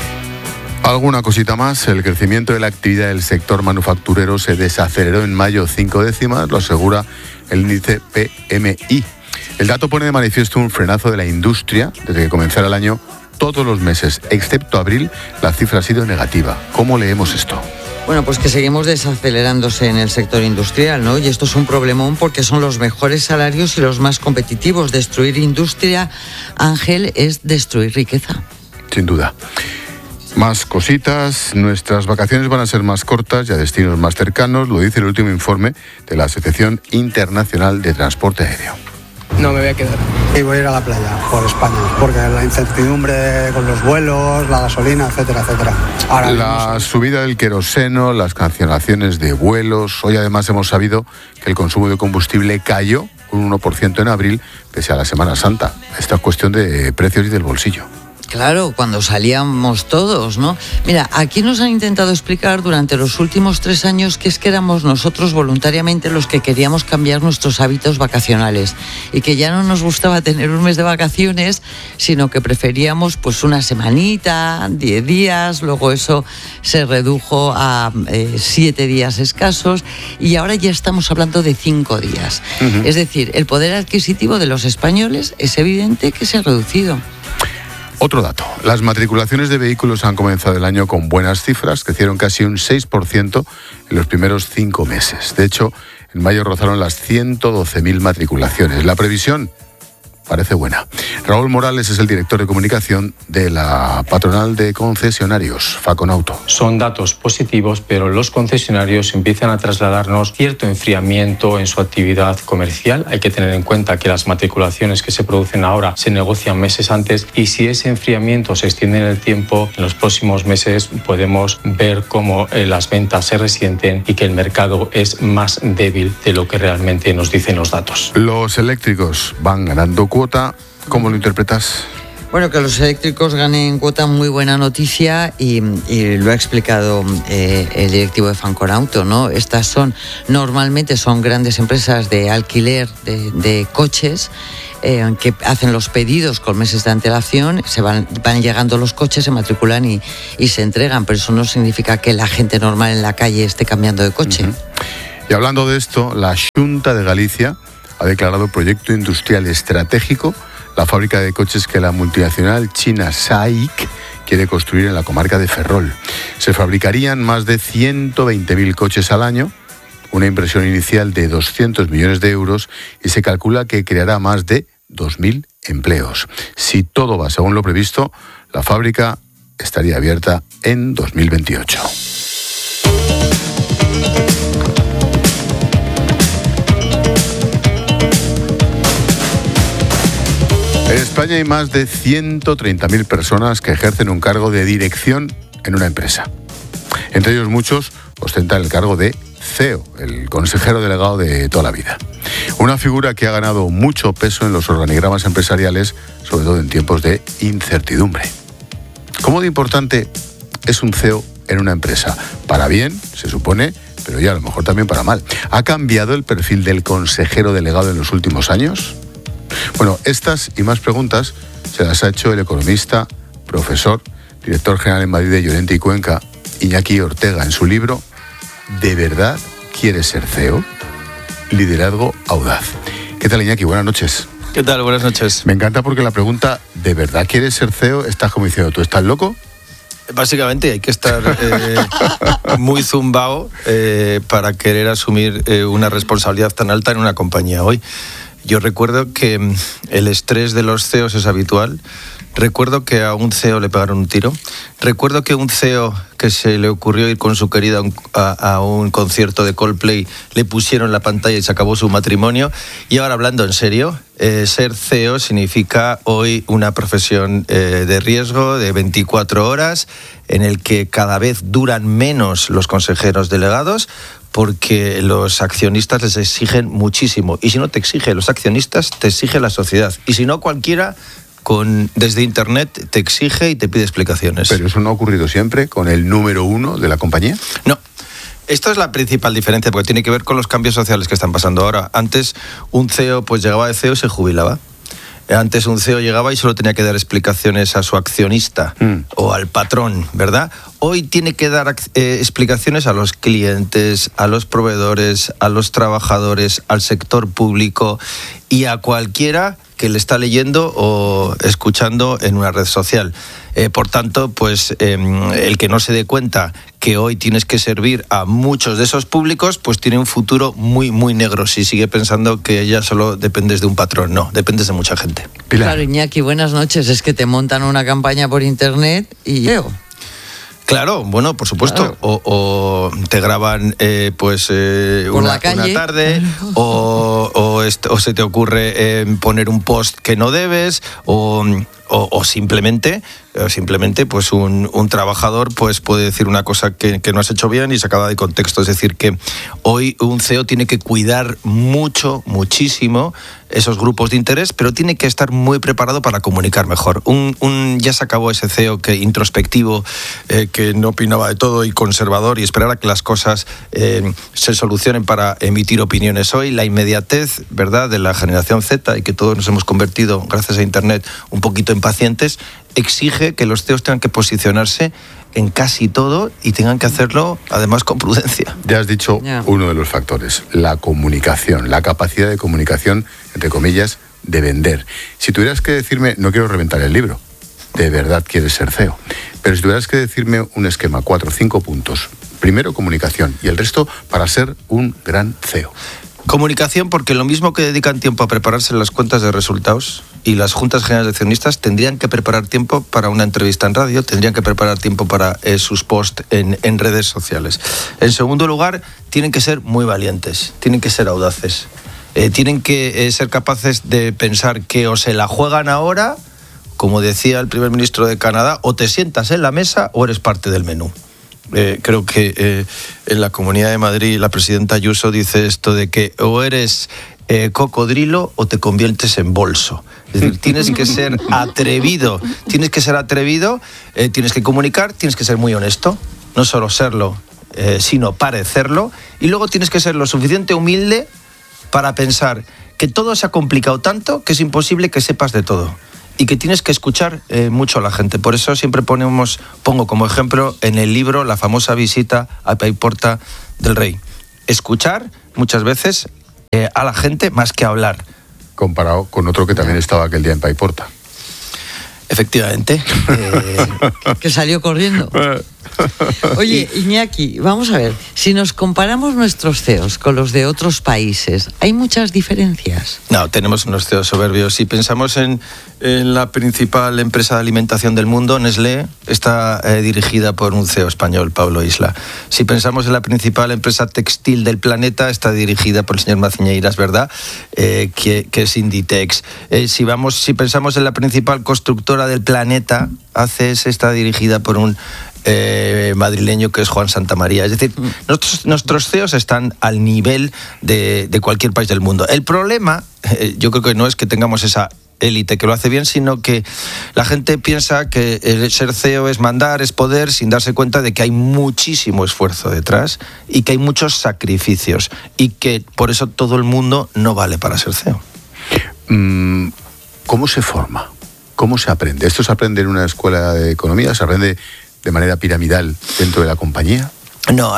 Alguna cosita más. El crecimiento de la actividad del sector manufacturero se desaceleró en mayo 5 décimas, lo asegura el índice PMI. El dato pone de manifiesto un frenazo de la industria desde que comenzara el año. Todos los meses, excepto abril, la cifra ha sido negativa. ¿Cómo leemos esto? Bueno, pues que seguimos desacelerándose en el sector industrial, ¿no? Y esto es un problemón porque son los mejores salarios y los más competitivos. Destruir industria, Ángel, es destruir riqueza. Sin duda. Más cositas. Nuestras vacaciones van a ser más cortas y a destinos más cercanos, lo dice el último informe de la Asociación Internacional de Transporte Aéreo. No me voy a quedar. Y voy a ir a la playa por España, porque la incertidumbre con los vuelos, la gasolina, etcétera, etcétera. Ahora la subida del queroseno, las cancelaciones de vuelos. Hoy además hemos sabido que el consumo de combustible cayó un 1% en abril, pese a la Semana Santa. Esta es cuestión de precios y del bolsillo. Claro, cuando salíamos todos, ¿no? Mira, aquí nos han intentado explicar durante los últimos 3 años que es que éramos nosotros voluntariamente los que queríamos cambiar nuestros hábitos vacacionales y que ya no nos gustaba tener un mes de vacaciones, sino que preferíamos pues una semanita, 10 días, luego eso se redujo a 7 días escasos y ahora ya estamos hablando de 5 días. Uh-huh. Es decir, el poder adquisitivo de los españoles es evidente que se ha reducido. Otro dato, las matriculaciones de vehículos han comenzado el año con buenas cifras, crecieron casi un 6% en los primeros 5 meses. De hecho, en mayo rozaron las 112.000 matriculaciones. La previsión parece buena. Raúl Morales es el director de comunicación de la patronal de concesionarios, Faconauto. Son datos positivos, pero los concesionarios empiezan a trasladarnos cierto enfriamiento en su actividad comercial. Hay que tener en cuenta que las matriculaciones que se producen ahora se negocian meses antes y si ese enfriamiento se extiende en el tiempo, en los próximos meses podemos ver cómo las ventas se resienten y que el mercado es más débil de lo que realmente nos dicen los datos. Los eléctricos van ganando cuota cuota, ¿cómo lo interpretas? Bueno, que los eléctricos ganen cuota, muy buena noticia, y lo ha explicado el directivo de Fancorauto, ¿no? Estas normalmente son grandes empresas de alquiler de coches que hacen los pedidos con meses de antelación, van llegando los coches, se matriculan y se entregan, pero eso no significa que la gente normal en la calle esté cambiando de coche. Uh-huh. Y hablando de esto, la Xunta de Galicia ha declarado proyecto industrial estratégico la fábrica de coches que la multinacional china SAIC quiere construir en la comarca de Ferrol. Se fabricarían más de 120.000 coches al año, una inversión inicial de 200 millones de euros, y se calcula que creará más de 2.000 empleos. Si todo va según lo previsto, la fábrica estaría abierta en 2028. En España hay más de 130.000 personas que ejercen un cargo de dirección en una empresa. Entre ellos muchos ostentan el cargo de CEO, el consejero delegado de toda la vida. Una figura que ha ganado mucho peso en los organigramas empresariales, sobre todo en tiempos de incertidumbre. ¿Cómo de importante es un CEO en una empresa? Para bien, se supone, pero ya a lo mejor también para mal. ¿Ha cambiado el perfil del consejero delegado en los últimos años? Bueno, estas y más preguntas se las ha hecho el economista, profesor, director general en Madrid de Llorente y Cuenca, Iñaki Ortega, en su libro ¿De verdad quieres ser CEO? Liderazgo audaz. ¿Qué tal, Iñaki? Buenas noches. ¿Qué tal? Buenas noches. Me encanta porque la pregunta ¿de verdad quieres ser CEO? Estás como diciendo, ¿tú estás loco? Básicamente hay que estar muy zumbao para querer asumir una responsabilidad tan alta en una compañía hoy. Yo recuerdo que el estrés de los CEOs es habitual. Recuerdo que a un CEO le pegaron un tiro. Recuerdo que un CEO que se le ocurrió ir con su querida a un concierto de Coldplay, le pusieron la pantalla y se acabó su matrimonio. Y ahora, hablando en serio, ser CEO significa hoy una profesión de riesgo de 24 horas, en el que cada vez duran menos los consejeros delegados, porque los accionistas les exigen muchísimo. Y si no te exigen los accionistas, te exige la sociedad. Y si no, cualquiera desde Internet te exige y te pide explicaciones. ¿Pero eso no ha ocurrido siempre con el número uno de la compañía? No. Esto es la principal diferencia, porque tiene que ver con los cambios sociales que están pasando ahora. Antes, un CEO pues llegaba de CEO y se jubilaba. Antes un CEO llegaba y solo tenía que dar explicaciones a su accionista o al patrón, ¿verdad? Hoy tiene que dar explicaciones a los clientes, a los proveedores, a los trabajadores, al sector público y a cualquiera que le está leyendo o escuchando en una red social. Por tanto, pues el que no se dé cuenta que hoy tienes que servir a muchos de esos públicos, pues tiene un futuro muy, muy negro si sigue pensando que ya solo dependes de un patrón. No, dependes de mucha gente. Pilar. Claro, Iñaki, buenas noches. Es que te montan una campaña por Internet y yo... Claro, bueno, por supuesto. Claro. O te graban una tarde, o se te ocurre poner un post que no debes, o simplemente pues un trabajador pues puede decir una cosa que no has hecho bien y sacada de contexto. Es decir, que hoy un CEO tiene que cuidar muchísimo esos grupos de interés, pero tiene que estar muy preparado para comunicar mejor. Ya se acabó ese CEO introspectivo, que no opinaba de todo y conservador y esperara que las cosas se solucionen para emitir opiniones. Hoy la inmediatez, ¿verdad?, de la generación Z, y que todos nos hemos convertido, gracias a Internet, un poquito en pacientes, exige que los CEOs tengan que posicionarse en casi todo y tengan que hacerlo además con prudencia. Ya has dicho uno de los factores, la comunicación, la capacidad de comunicación, entre comillas, de vender. Si tuvieras que decirme, no quiero reventar el libro, de verdad quieres ser CEO, pero si tuvieras que decirme un esquema, 4 o 5 puntos, primero comunicación y el resto para ser un gran CEO. Comunicación, porque lo mismo que dedican tiempo a prepararse las cuentas de resultados y las juntas generales de accionistas, tendrían que preparar tiempo para una entrevista en radio, tendrían que preparar tiempo para sus posts en redes sociales. En segundo lugar, tienen que ser muy valientes, tienen que ser audaces, tienen que ser capaces de pensar que o se la juegan ahora, como decía el primer ministro de Canadá, o te sientas en la mesa o eres parte del menú. Creo que en la Comunidad de Madrid la presidenta Ayuso dice esto de que o eres cocodrilo o te conviertes en bolso. Es decir, tienes que ser atrevido, tienes que comunicar, tienes que ser muy honesto, no solo serlo, sino parecerlo, y luego tienes que ser lo suficiente humilde para pensar que todo se ha complicado tanto que es imposible que sepas de todo y que tienes que escuchar mucho a la gente. Por eso siempre pongo como ejemplo en el libro la famosa visita a Paiporta del rey. Escuchar muchas veces a la gente más que hablar. Comparado con otro que también estaba aquel día en Paiporta. Efectivamente. Que salió corriendo. Oye, Iñaki, vamos a ver, si nos comparamos nuestros CEOs con los de otros países, ¿hay muchas diferencias? No, tenemos unos CEOs soberbios. Si pensamos en la principal empresa de alimentación del mundo, Nestlé, está dirigida por un CEO español, Pablo Isla. Si pensamos en la principal empresa textil del planeta, está dirigida por el señor Maciñeiras, ¿verdad? Que es Inditex. Si pensamos en la principal constructora del planeta, ACS, está dirigida por un madrileño que es Juan Santamaría. Es decir, nuestros CEOs están al nivel de cualquier país del mundo. El problema, yo creo que no es que tengamos esa élite que lo hace bien, sino que la gente piensa que el ser CEO es mandar, es poder, sin darse cuenta de que hay muchísimo esfuerzo detrás y que hay muchos sacrificios y que por eso todo el mundo no vale para ser CEO. ¿Cómo se forma? ¿Cómo se aprende? ¿Esto se aprende en una escuela de economía? ¿Se aprende de manera piramidal dentro de la compañía? No,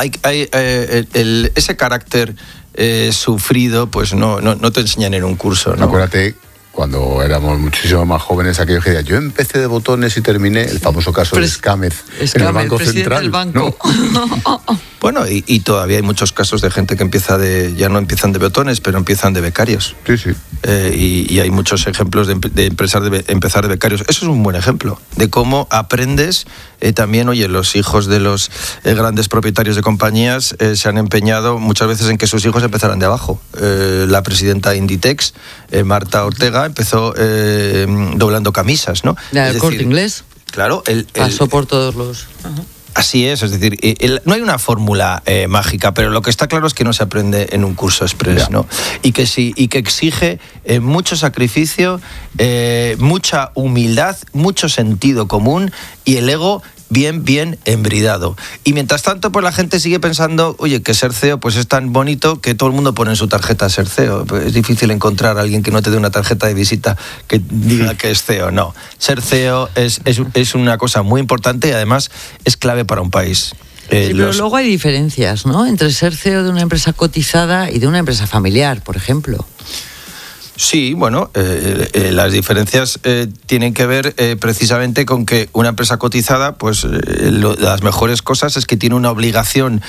ese carácter sufrido, pues no te enseñan en un curso, ¿no? Acuérdate, cuando éramos muchísimo más jóvenes, aquellos que decían, yo empecé de botones y terminé, el famoso caso de Escámez en el Banco Central. Del banco. ¿No? Bueno, y todavía hay muchos casos de gente que ya no empiezan de botones, pero empiezan de becarios. Sí, sí. Y hay muchos ejemplos de empezar de becarios. Eso es un buen ejemplo de cómo aprendes. También, los hijos de los grandes propietarios de compañías se han empeñado muchas veces en que sus hijos empezaran de abajo. La presidenta de Inditex, Marta Ortega, empezó doblando camisas, ¿no? ¿El Corte Inglés? Claro. Pasó por todos los... Uh-huh. Así es decir, no hay una fórmula mágica, pero lo que está claro es que no se aprende en un curso express, ¿no? Y que exige mucho sacrificio, mucha humildad, mucho sentido común y el ego bien embridado. Y mientras tanto, pues la gente sigue pensando, oye, que ser CEO pues es tan bonito que todo el mundo pone en su tarjeta ser CEO. Pues es difícil encontrar a alguien que no te dé una tarjeta de visita que diga que es CEO. No, ser CEO es una cosa muy importante y además es clave para un país. Pero luego hay diferencias, ¿no? Entre ser CEO de una empresa cotizada y de una empresa familiar, por ejemplo. Sí, bueno, las diferencias tienen que ver precisamente con que una empresa cotizada, pues las mejores cosas es que tiene una obligación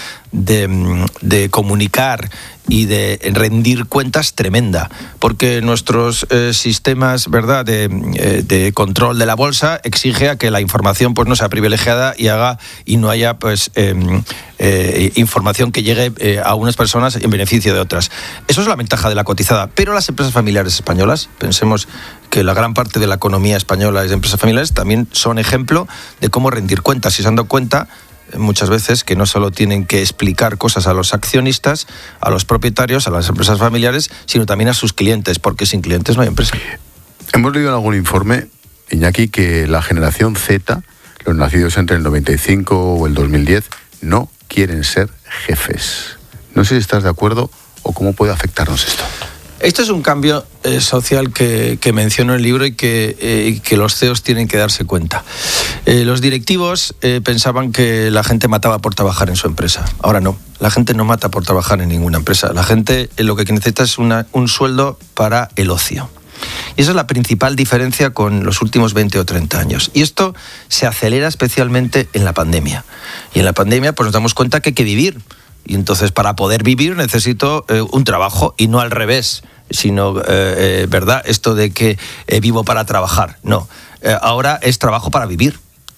de comunicar y de rendir cuentas tremenda, porque nuestros sistemas, ¿verdad?, de control de la bolsa exige a que la información pues no sea privilegiada y no haya pues información que llegue a unas personas en beneficio de otras. Eso es la ventaja de la cotizada, pero las empresas familiares españolas, pensemos que la gran parte de la economía española es de empresas familiares, también son ejemplo de cómo rendir cuentas. Y se han dado cuenta muchas veces que no solo tienen que explicar cosas a los accionistas, a los propietarios, a las empresas familiares, sino también a sus clientes, porque sin clientes no hay empresa. Hemos leído en algún informe, Iñaki, que la generación Z, los nacidos entre el 95 o el 2010, no quieren ser jefes. No sé si estás de acuerdo o cómo puede afectarnos esto. Esto es un cambio social que menciono en el libro y que los CEOs tienen que darse cuenta. Los directivos pensaban que la gente mataba por trabajar en su empresa. Ahora no, la gente no mata por trabajar en ninguna empresa. La gente lo que necesita es un sueldo para el ocio. Y esa es la principal diferencia con los últimos 20 o 30 años. Y esto se acelera especialmente en la pandemia. Y en la pandemia pues nos damos cuenta que hay que vivir. Y entonces para poder vivir necesito un trabajo y no al revés, sino, ¿verdad? Esto de que vivo para trabajar. No, ahora es trabajo para vivir.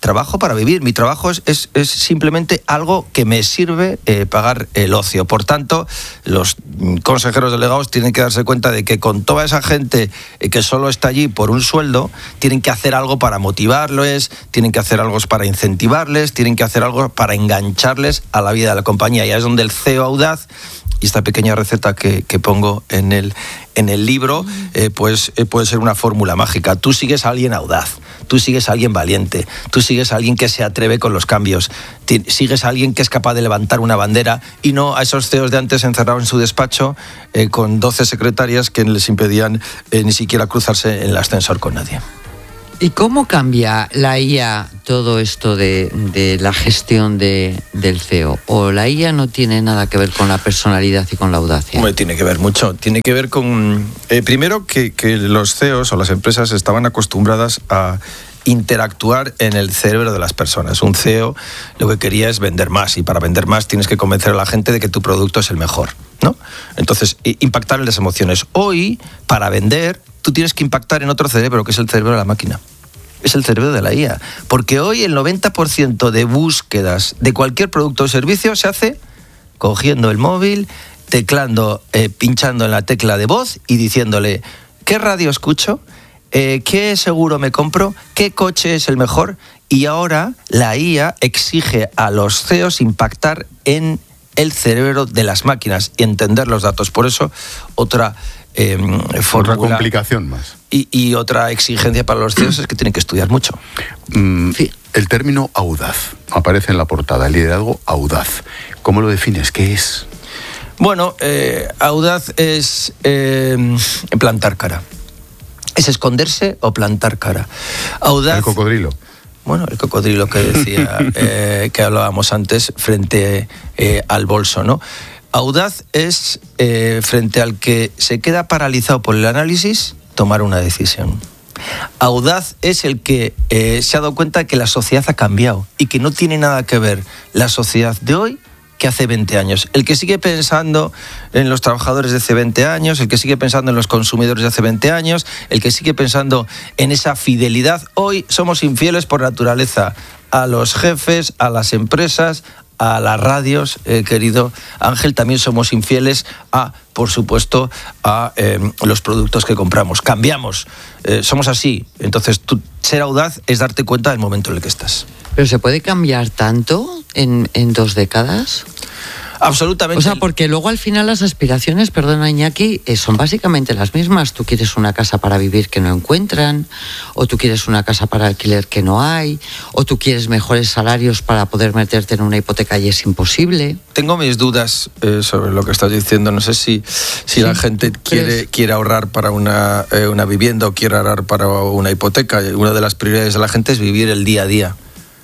trabajo para vivir. Mi trabajo es simplemente algo que me sirve pagar el ocio. Por tanto, los consejeros delegados tienen que darse cuenta de que con toda esa gente que solo está allí por un sueldo, tienen que hacer algo para motivarles, tienen que hacer algo para incentivarles, tienen que hacer algo para engancharles a la vida de la compañía. Y ahí es donde el CEO audaz, y esta pequeña receta que pongo en el libro, pues puede ser una fórmula mágica. Tú sigues a alguien audaz, tú sigues a alguien valiente, tú sigues a alguien que se atreve con los cambios, sigues a alguien que es capaz de levantar una bandera, y no a esos CEOs de antes encerrados en su despacho con 12 secretarias que les impedían ni siquiera cruzarse en el ascensor con nadie. ¿Y cómo cambia la IA todo esto de la gestión del CEO? ¿O la IA no tiene nada que ver con la personalidad y con la audacia? Hombre, tiene que ver mucho. Tiene que ver con... primero, que los CEOs o las empresas estaban acostumbradas a interactuar en el cerebro de las personas. Un CEO lo que quería es vender más, y para vender más tienes que convencer a la gente de que tu producto es el mejor, ¿no? Entonces, impactar en las emociones. Hoy, para vender, tú tienes que impactar en otro cerebro, que es el cerebro de la máquina. Es el cerebro de la IA. Porque hoy el 90% de búsquedas de cualquier producto o servicio se hace cogiendo el móvil, teclando, pinchando en la tecla de voz y diciéndole ¿qué radio escucho? ¿Qué seguro me compro? ¿Qué coche es el mejor? Y ahora la IA exige a los CEOs impactar en el cerebro de las máquinas y entender los datos. Por eso, otra complicación más. Y otra exigencia para los CEOs es que tienen que estudiar mucho. Sí. El término audaz aparece en la portada, el liderazgo audaz. ¿Cómo lo defines? ¿Qué es? Bueno, audaz es plantar cara. ¿Es esconderse o plantar cara? Audaz... El cocodrilo. Bueno, el cocodrilo que decía, que hablábamos antes, frente al bolso, ¿no? Audaz es, frente al que se queda paralizado por el análisis, tomar una decisión. Audaz es el que se ha dado cuenta de que la sociedad ha cambiado y que no tiene nada que ver la sociedad de hoy que hace 20 años. El que sigue pensando en los trabajadores de hace 20 años, el que sigue pensando en los consumidores de hace 20 años, el que sigue pensando en esa fidelidad. Hoy somos infieles por naturaleza a los jefes, a las empresas, a las radios, querido Ángel. También somos infieles por supuesto, a los productos que compramos. Cambiamos, somos así. Entonces, ser audaz es darte cuenta del momento en el que estás. ¿Pero se puede cambiar tanto en 2 décadas? Absolutamente. O sea, porque luego al final las aspiraciones, perdona Iñaki, son básicamente las mismas. Tú quieres una casa para vivir que no encuentran, o tú quieres una casa para alquiler que no hay, o tú quieres mejores salarios para poder meterte en una hipoteca y es imposible. Tengo mis dudas sobre lo que estás diciendo. No sé si la gente quiere ahorrar para una vivienda o quiere ahorrar para una hipoteca. Una de las prioridades de la gente es vivir el día a día.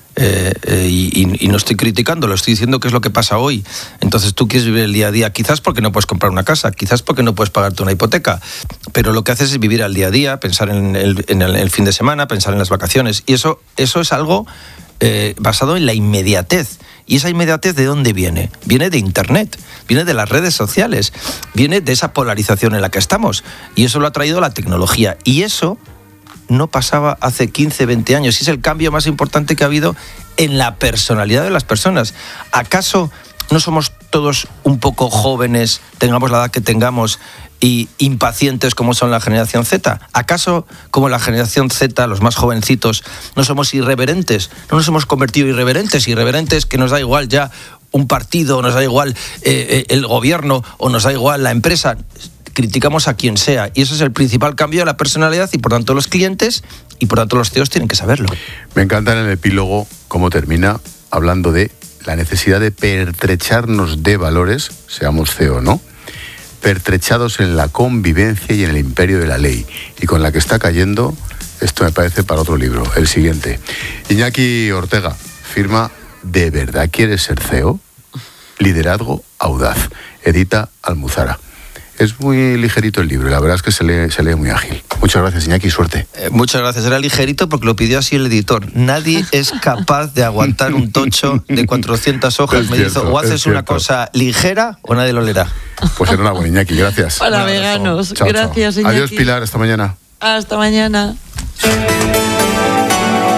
Y no estoy criticando, lo estoy diciendo que es lo que pasa hoy. Entonces tú quieres vivir el día a día, quizás porque no puedes comprar una casa, quizás porque no puedes pagarte una hipoteca, pero lo que haces es vivir al día a día, pensar en el fin de semana, pensar en las vacaciones, y eso es algo basado en la inmediatez. ¿Y esa inmediatez de dónde viene? Viene de Internet, viene de las redes sociales, viene de esa polarización en la que estamos, y eso lo ha traído la tecnología, y eso no pasaba hace 15, 20 años. Y es el cambio más importante que ha habido en la personalidad de las personas. ¿Acaso no somos todos un poco jóvenes, tengamos la edad que tengamos, y impacientes como son la generación Z? ¿Acaso, como la generación Z, los más jovencitos, no somos irreverentes? ¿No nos hemos convertido irreverentes que nos da igual ya un partido, nos da igual el gobierno, o nos da igual la empresa? Criticamos a quien sea, y eso es el principal cambio de la personalidad, y por tanto los clientes y por tanto los CEOs tienen que saberlo. Me encanta en el epílogo cómo termina hablando de la necesidad de pertrecharnos de valores, seamos CEO, ¿no? Pertrechados en la convivencia y en el imperio de la ley, y con la que está cayendo, esto me parece para otro libro, el siguiente. Iñaki Ortega firma ¿De verdad quieres ser CEO? Liderazgo audaz, edita Almuzara. Es muy ligerito el libro, y la verdad es que se lee muy ágil. Muchas gracias, Iñaki, suerte. Muchas gracias. Era ligerito porque lo pidió así el editor. Nadie es capaz de aguantar un tocho de 400 hojas. Me dijo, o haces una cosa ligera o nadie lo leerá. Pues enhorabuena, Iñaki, gracias. Para veganos. Chao, gracias, chao. Iñaki. Adiós, Pilar, hasta mañana. Hasta mañana.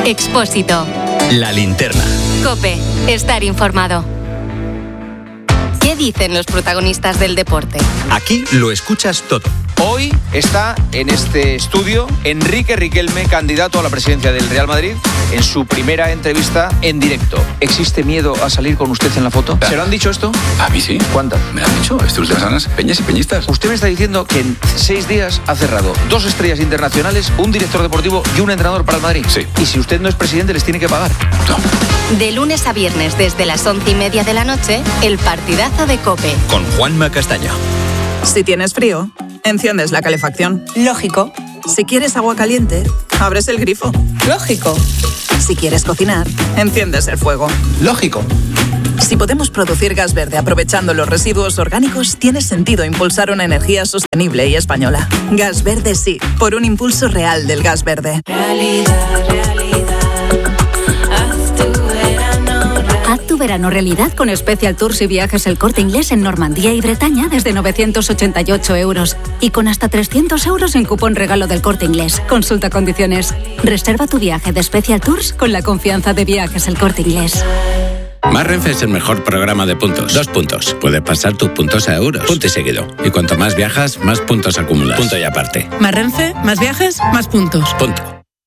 Expósito. La linterna. COPE. Estar informado. ¿Qué dicen los protagonistas del deporte? Aquí lo escuchas todo. Hoy está en este estudio Enrique Riquelme, candidato a la presidencia del Real Madrid, en su primera entrevista en directo. ¿Existe miedo a salir con usted en la foto? ¿Se lo han dicho esto? A mí sí. ¿Cuántas? Me lo han dicho estas últimas semanas, peñas y peñistas. Usted me está diciendo que en 6 días ha cerrado 2 estrellas internacionales, un director deportivo y un entrenador para el Madrid. Sí. Y si usted no es presidente, ¿les tiene que pagar? No. De lunes a viernes desde las 11:30 de la noche, el partidazo de COPE. Con Juanma Castaño. Si tienes frío, enciendes la calefacción. Lógico. Si quieres agua caliente, abres el grifo. Lógico. Si quieres cocinar, enciendes el fuego. Lógico. Si podemos producir gas verde aprovechando los residuos orgánicos, tiene sentido impulsar una energía sostenible y española. Gas verde sí, por un impulso real del gas verde. Haz tu verano realidad con Special Tours y Viajes El Corte Inglés en Normandía y Bretaña desde 988 euros. Y con hasta 300 euros en cupón regalo del Corte Inglés. Consulta condiciones. Reserva tu viaje de Special Tours con la confianza de Viajes El Corte Inglés. Más Renfe es el mejor programa de puntos. 2 puntos. Puedes pasar tus puntos a euros. Punto y seguido. Y cuanto más viajas, más puntos acumulas. Punto y aparte. Más Renfe, más viajes, más puntos. Punto.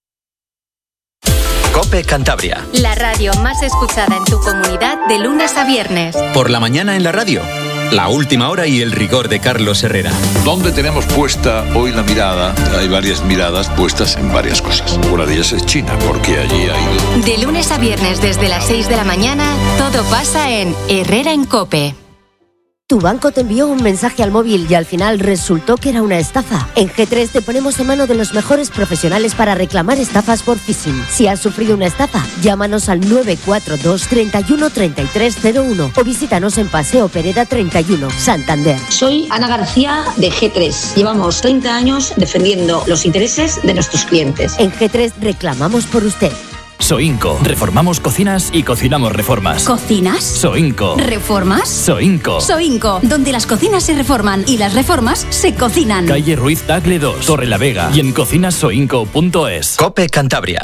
COPE Cantabria. La radio más escuchada en tu comunidad de lunes a viernes. Por la mañana en la radio. La última hora y el rigor de Carlos Herrera. ¿Dónde tenemos puesta hoy la mirada? Hay varias miradas puestas en varias cosas. Una de ellas es China, porque allí hay... De lunes a viernes desde las 6 de la mañana, todo pasa en Herrera en COPE. Tu banco te envió un mensaje al móvil y al final resultó que era una estafa. En G3 te ponemos en mano de los mejores profesionales para reclamar estafas por phishing. Si has sufrido una estafa, llámanos al 942 31 3301 o visítanos en Paseo Pereda 31, Santander. Soy Ana García de G3. Llevamos 30 años defendiendo los intereses de nuestros clientes. En G3 reclamamos por usted. Soinco. Reformamos cocinas y cocinamos reformas. ¿Cocinas? Soinco. ¿Reformas? Soinco. Soinco, donde las cocinas se reforman y las reformas se cocinan. Calle Ruiz Tagle 2, Torre la Vega y en cocinasoinco.es. COPE Cantabria.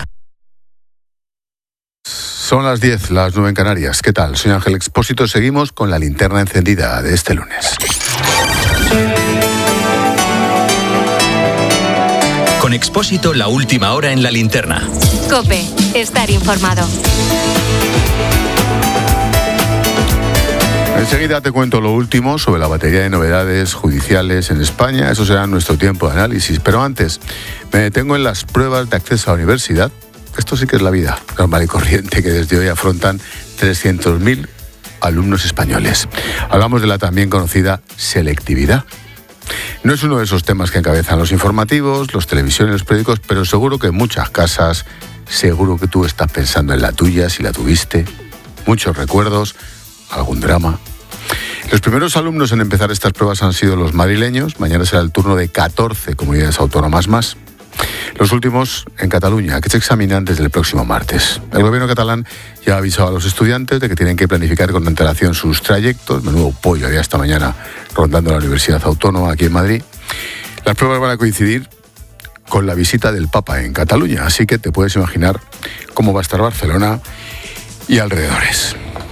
Son las 10, las 9 en Canarias. ¿Qué tal? Soy Ángel Expósito. Seguimos con la linterna encendida de este lunes. Con Expósito, la última hora en la linterna. COPE. Estar informado. Enseguida te cuento lo último sobre la batería de novedades judiciales en España. Eso será nuestro tiempo de análisis. Pero antes, me detengo en las pruebas de acceso a la universidad. Esto sí que es la vida normal y corriente que desde hoy afrontan 300.000 alumnos españoles. Hablamos de la también conocida selectividad. No es uno de esos temas que encabezan los informativos, los televisiones, los periódicos, pero seguro que en muchas casas, seguro que tú estás pensando en la tuya, si la tuviste. Muchos recuerdos, algún drama. Los primeros alumnos en empezar estas pruebas han sido los madrileños. Mañana será el turno de 14 comunidades autónomas más. Los últimos en Cataluña, que se examinan desde el próximo martes. El gobierno catalán ya ha avisado a los estudiantes de que tienen que planificar con antelación sus trayectos. Menudo pollo había esta mañana rondando la Universidad Autónoma aquí en Madrid. Las pruebas van a coincidir con la visita del Papa en Cataluña, así que te puedes imaginar cómo va a estar Barcelona y alrededores.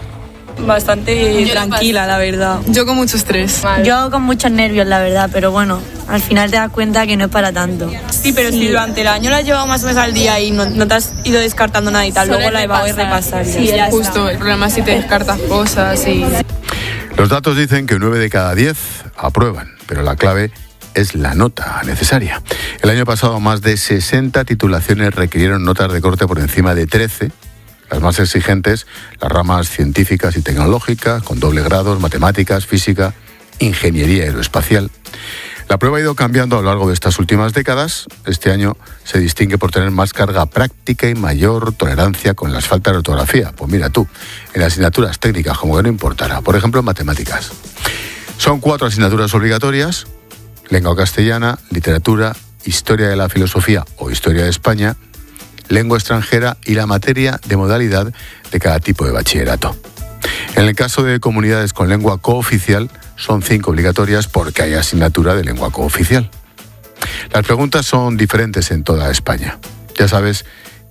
Bastante tranquila, la verdad. Yo con mucho estrés. Yo con muchos nervios, la verdad, pero bueno, al final te das cuenta que no es para tanto. Sí, pero si durante el año la has llevado más o menos al día y no te has ido descartando nada y tal, luego la vas a repasar. Sí, justo, el problema es si te descartas cosas y... Los datos dicen que 9 de cada 10 aprueban, pero la clave es la nota necesaria. El año pasado más de 60 titulaciones requirieron notas de corte por encima de 13. Las más exigentes, las ramas científicas y tecnológicas, con doble grados, matemáticas, física, ingeniería aeroespacial. La prueba ha ido cambiando a lo largo de estas últimas décadas. Este año se distingue por tener más carga práctica y mayor tolerancia con las faltas de ortografía. Pues mira tú, en asignaturas técnicas, como que no importará. Por ejemplo, en matemáticas. Son 4 asignaturas obligatorias: lengua castellana, literatura, historia de la filosofía o historia de España, lengua extranjera y la materia de modalidad de cada tipo de bachillerato. En el caso de comunidades con lengua cooficial, son 5 obligatorias porque hay asignatura de lengua cooficial. Las preguntas son diferentes en toda España. Ya sabes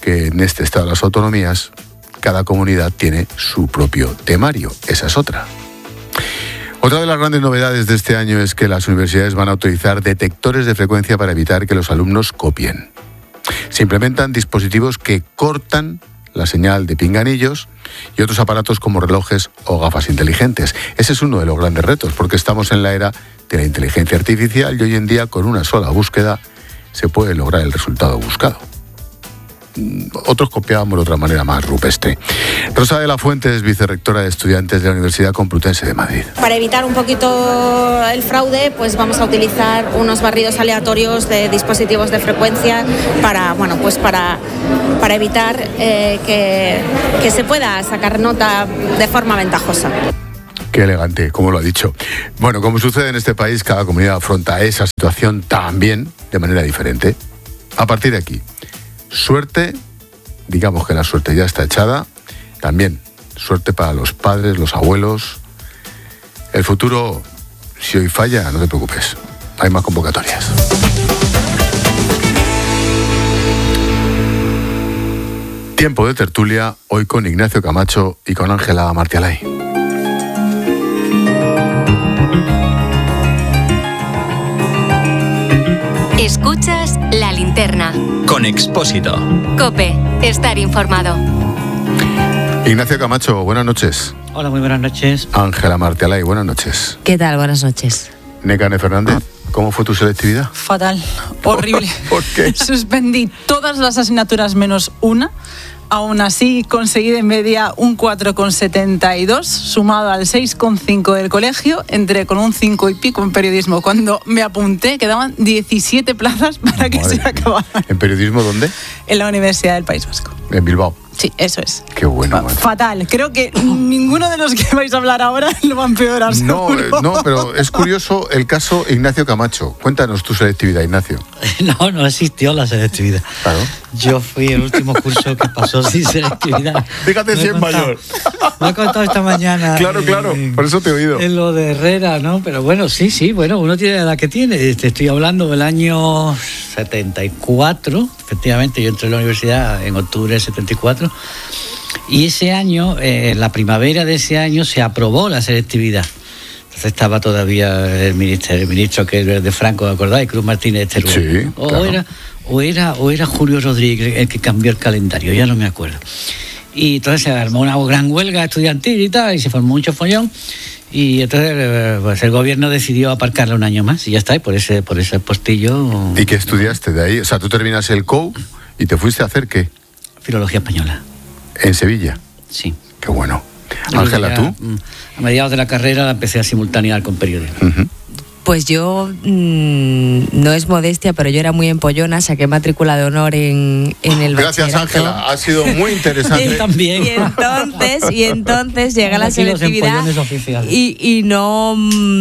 que en este estado de las autonomías cada comunidad tiene su propio temario. Esa es otra. Otra de las grandes novedades de este año es que las universidades van a utilizar detectores de frecuencia para evitar que los alumnos copien. Se implementan dispositivos que cortan la señal de pinganillos y otros aparatos como relojes o gafas inteligentes. Ese es uno de los grandes retos, porque estamos en la era de la inteligencia artificial y hoy en día con una sola búsqueda se puede lograr el resultado buscado. Otros copiábamos de otra manera más rupestre. Rosa de la Fuente es vicerrectora de estudiantes de la Universidad Complutense de Madrid. Para evitar un poquito el fraude, pues vamos a utilizar unos barridos aleatorios de dispositivos de frecuencia para evitar que se pueda sacar nota de forma ventajosa. Qué elegante, como lo ha dicho. Bueno, como sucede en este país, cada comunidad afronta esa situación también de manera diferente. A partir de aquí, suerte, digamos que la suerte ya está echada. También suerte para los padres, los abuelos. El futuro, si hoy falla, no te preocupes. Hay más convocatorias. Tiempo de tertulia, hoy con Ignacio Camacho y con Ángela Martialay. Escuchas La Linterna. Con Expósito. COPE. Estar informado. Ignacio Camacho, buenas noches. Hola, muy buenas noches. Ángela Martialay, buenas noches. ¿Qué tal? Buenas noches. Nekane Fernández, ¿cómo fue tu selectividad? Fatal, horrible. ¿Por qué? Suspendí todas las asignaturas menos una. Aún así, conseguí de media un 4,72, sumado al 6,5 del colegio. Entré con un 5 y pico en periodismo. Cuando me apunté, quedaban 17 plazas para que se acabaran. ¿En periodismo dónde? En la Universidad del País Vasco. En Bilbao. Sí, eso es. Qué bueno. Madre. Fatal. Creo que ninguno de los que vais a hablar ahora lo va a empeorar. No, pero es curioso el caso Ignacio Camacho. Cuéntanos tu selectividad, Ignacio. No existió la selectividad. Claro. Yo fui el último curso que pasó sin selectividad. Fíjate si es mayor. Lo he contado esta mañana. Claro, por eso te he oído. En lo de Herrera, ¿no? Pero bueno, sí, bueno, uno tiene la edad que tiene. Te estoy hablando del año 74. Efectivamente, yo entré a la universidad en octubre del 74. Y ese año, la primavera de ese año, se aprobó la selectividad. Entonces estaba todavía el ministro que es de Franco, ¿acordáis? Cruz Martínez de Teruel. Sí, claro. O era Julio Rodríguez el que cambió el calendario, ya no me acuerdo. Y entonces se armó una gran huelga estudiantil y tal, y se formó mucho follón. Y entonces pues el gobierno decidió aparcarla un año más y ya está, y por ese postillo. ¿Y qué estudiaste de ahí? O sea, tú terminas el COU y te fuiste a hacer ¿qué? Filología española. ¿En Sevilla? Sí. Qué bueno. Ángela, ¿tú? A mediados de la carrera la empecé a simultanear con periodismo. Uh-huh. Pues yo, no es modestia, pero yo era muy empollona, saqué matrícula de honor en el Gracias, Ángela, ha sido muy interesante. También. Y entonces llega la selectividad y no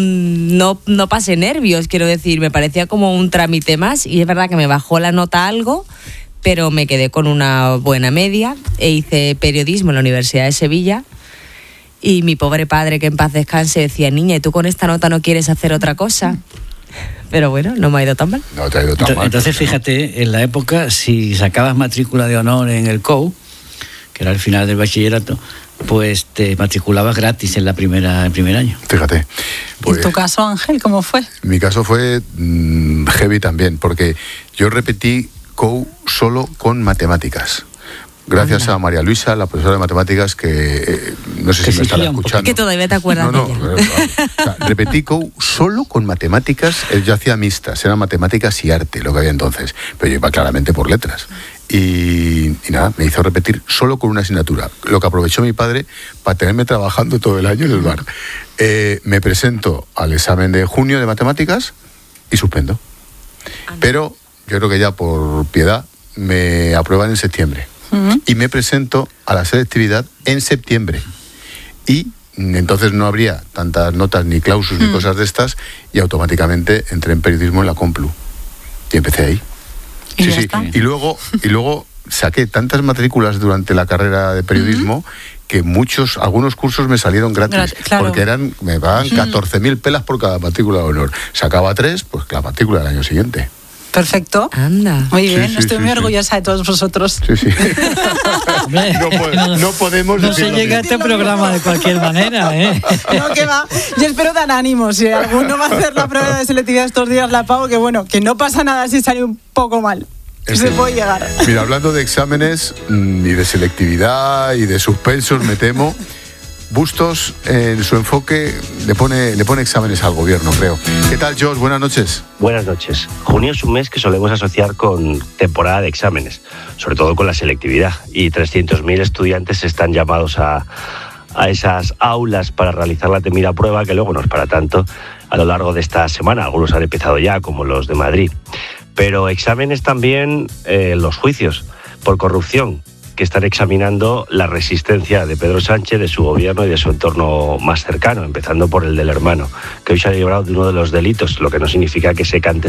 pasé nervios, quiero decir, me parecía como un trámite más y es verdad que me bajó la nota algo, pero me quedé con una buena media e hice periodismo en la Universidad de Sevilla. Y mi pobre padre, que en paz descanse, decía, niña, ¿y tú con esta nota no quieres hacer otra cosa? Pero bueno, no me ha ido tan mal. No te ha ido tan mal. Entonces, fíjate, en la época, si sacabas matrícula de honor en el COU, que era el final del bachillerato, pues te matriculabas gratis en el primer año. Fíjate. Pues, ¿en tu caso, Ángel, cómo fue? Mi caso fue heavy también, porque yo repetí COU solo con matemáticas. Gracias a María Luisa, la profesora de matemáticas, que no sé si me estará escuchando. Que todavía te acuerdas de ella. O sea, repetí COU solo con matemáticas. Yo hacía mixtas, eran matemáticas y arte, lo que había entonces. Pero yo iba claramente por letras. Y nada, me hizo repetir solo con una asignatura. Lo que aprovechó mi padre para tenerme trabajando todo el año en el bar. Me presento al examen de junio de matemáticas y suspendo. Pero yo creo que ya por piedad me aprueban en septiembre. Y me presento a la selectividad en septiembre. Y entonces no habría tantas notas ni clausus ni cosas de estas, y automáticamente entré en periodismo en la Complu. Y empecé ahí. Sí. Y luego saqué tantas matrículas durante la carrera de periodismo que algunos cursos me salieron gratis. Claro. Porque me pagaban 14.000 pelas por cada matrícula de honor. Sacaba 3, pues la matrícula del año siguiente. Perfecto. Anda. Muy bien, estoy muy orgullosa de todos vosotros. Sí. no podemos no se llega a este programa de cualquier manera, ¿eh? No, que va. Yo espero dar ánimo. Si alguno va a hacer la prueba de selectividad estos días, la pago, que bueno, que no pasa nada si sale un poco mal. Se puede llegar. Mira, hablando de exámenes y de selectividad y de suspensos, me temo, Bustos en su enfoque le pone exámenes al gobierno, creo. ¿Qué tal, Josh? Buenas noches. Buenas noches. Junio es un mes que solemos asociar con temporada de exámenes, sobre todo con la selectividad, y 300.000 estudiantes están llamados a esas aulas para realizar la temida prueba, que luego no es para tanto a lo largo de esta semana. Algunos han empezado ya, como los de Madrid. Pero exámenes también los juicios por corrupción, que están examinando la resistencia de Pedro Sánchez, de su gobierno y de su entorno más cercano, empezando por el del hermano, que hoy se ha librado de uno de los delitos, lo que no significa que se cante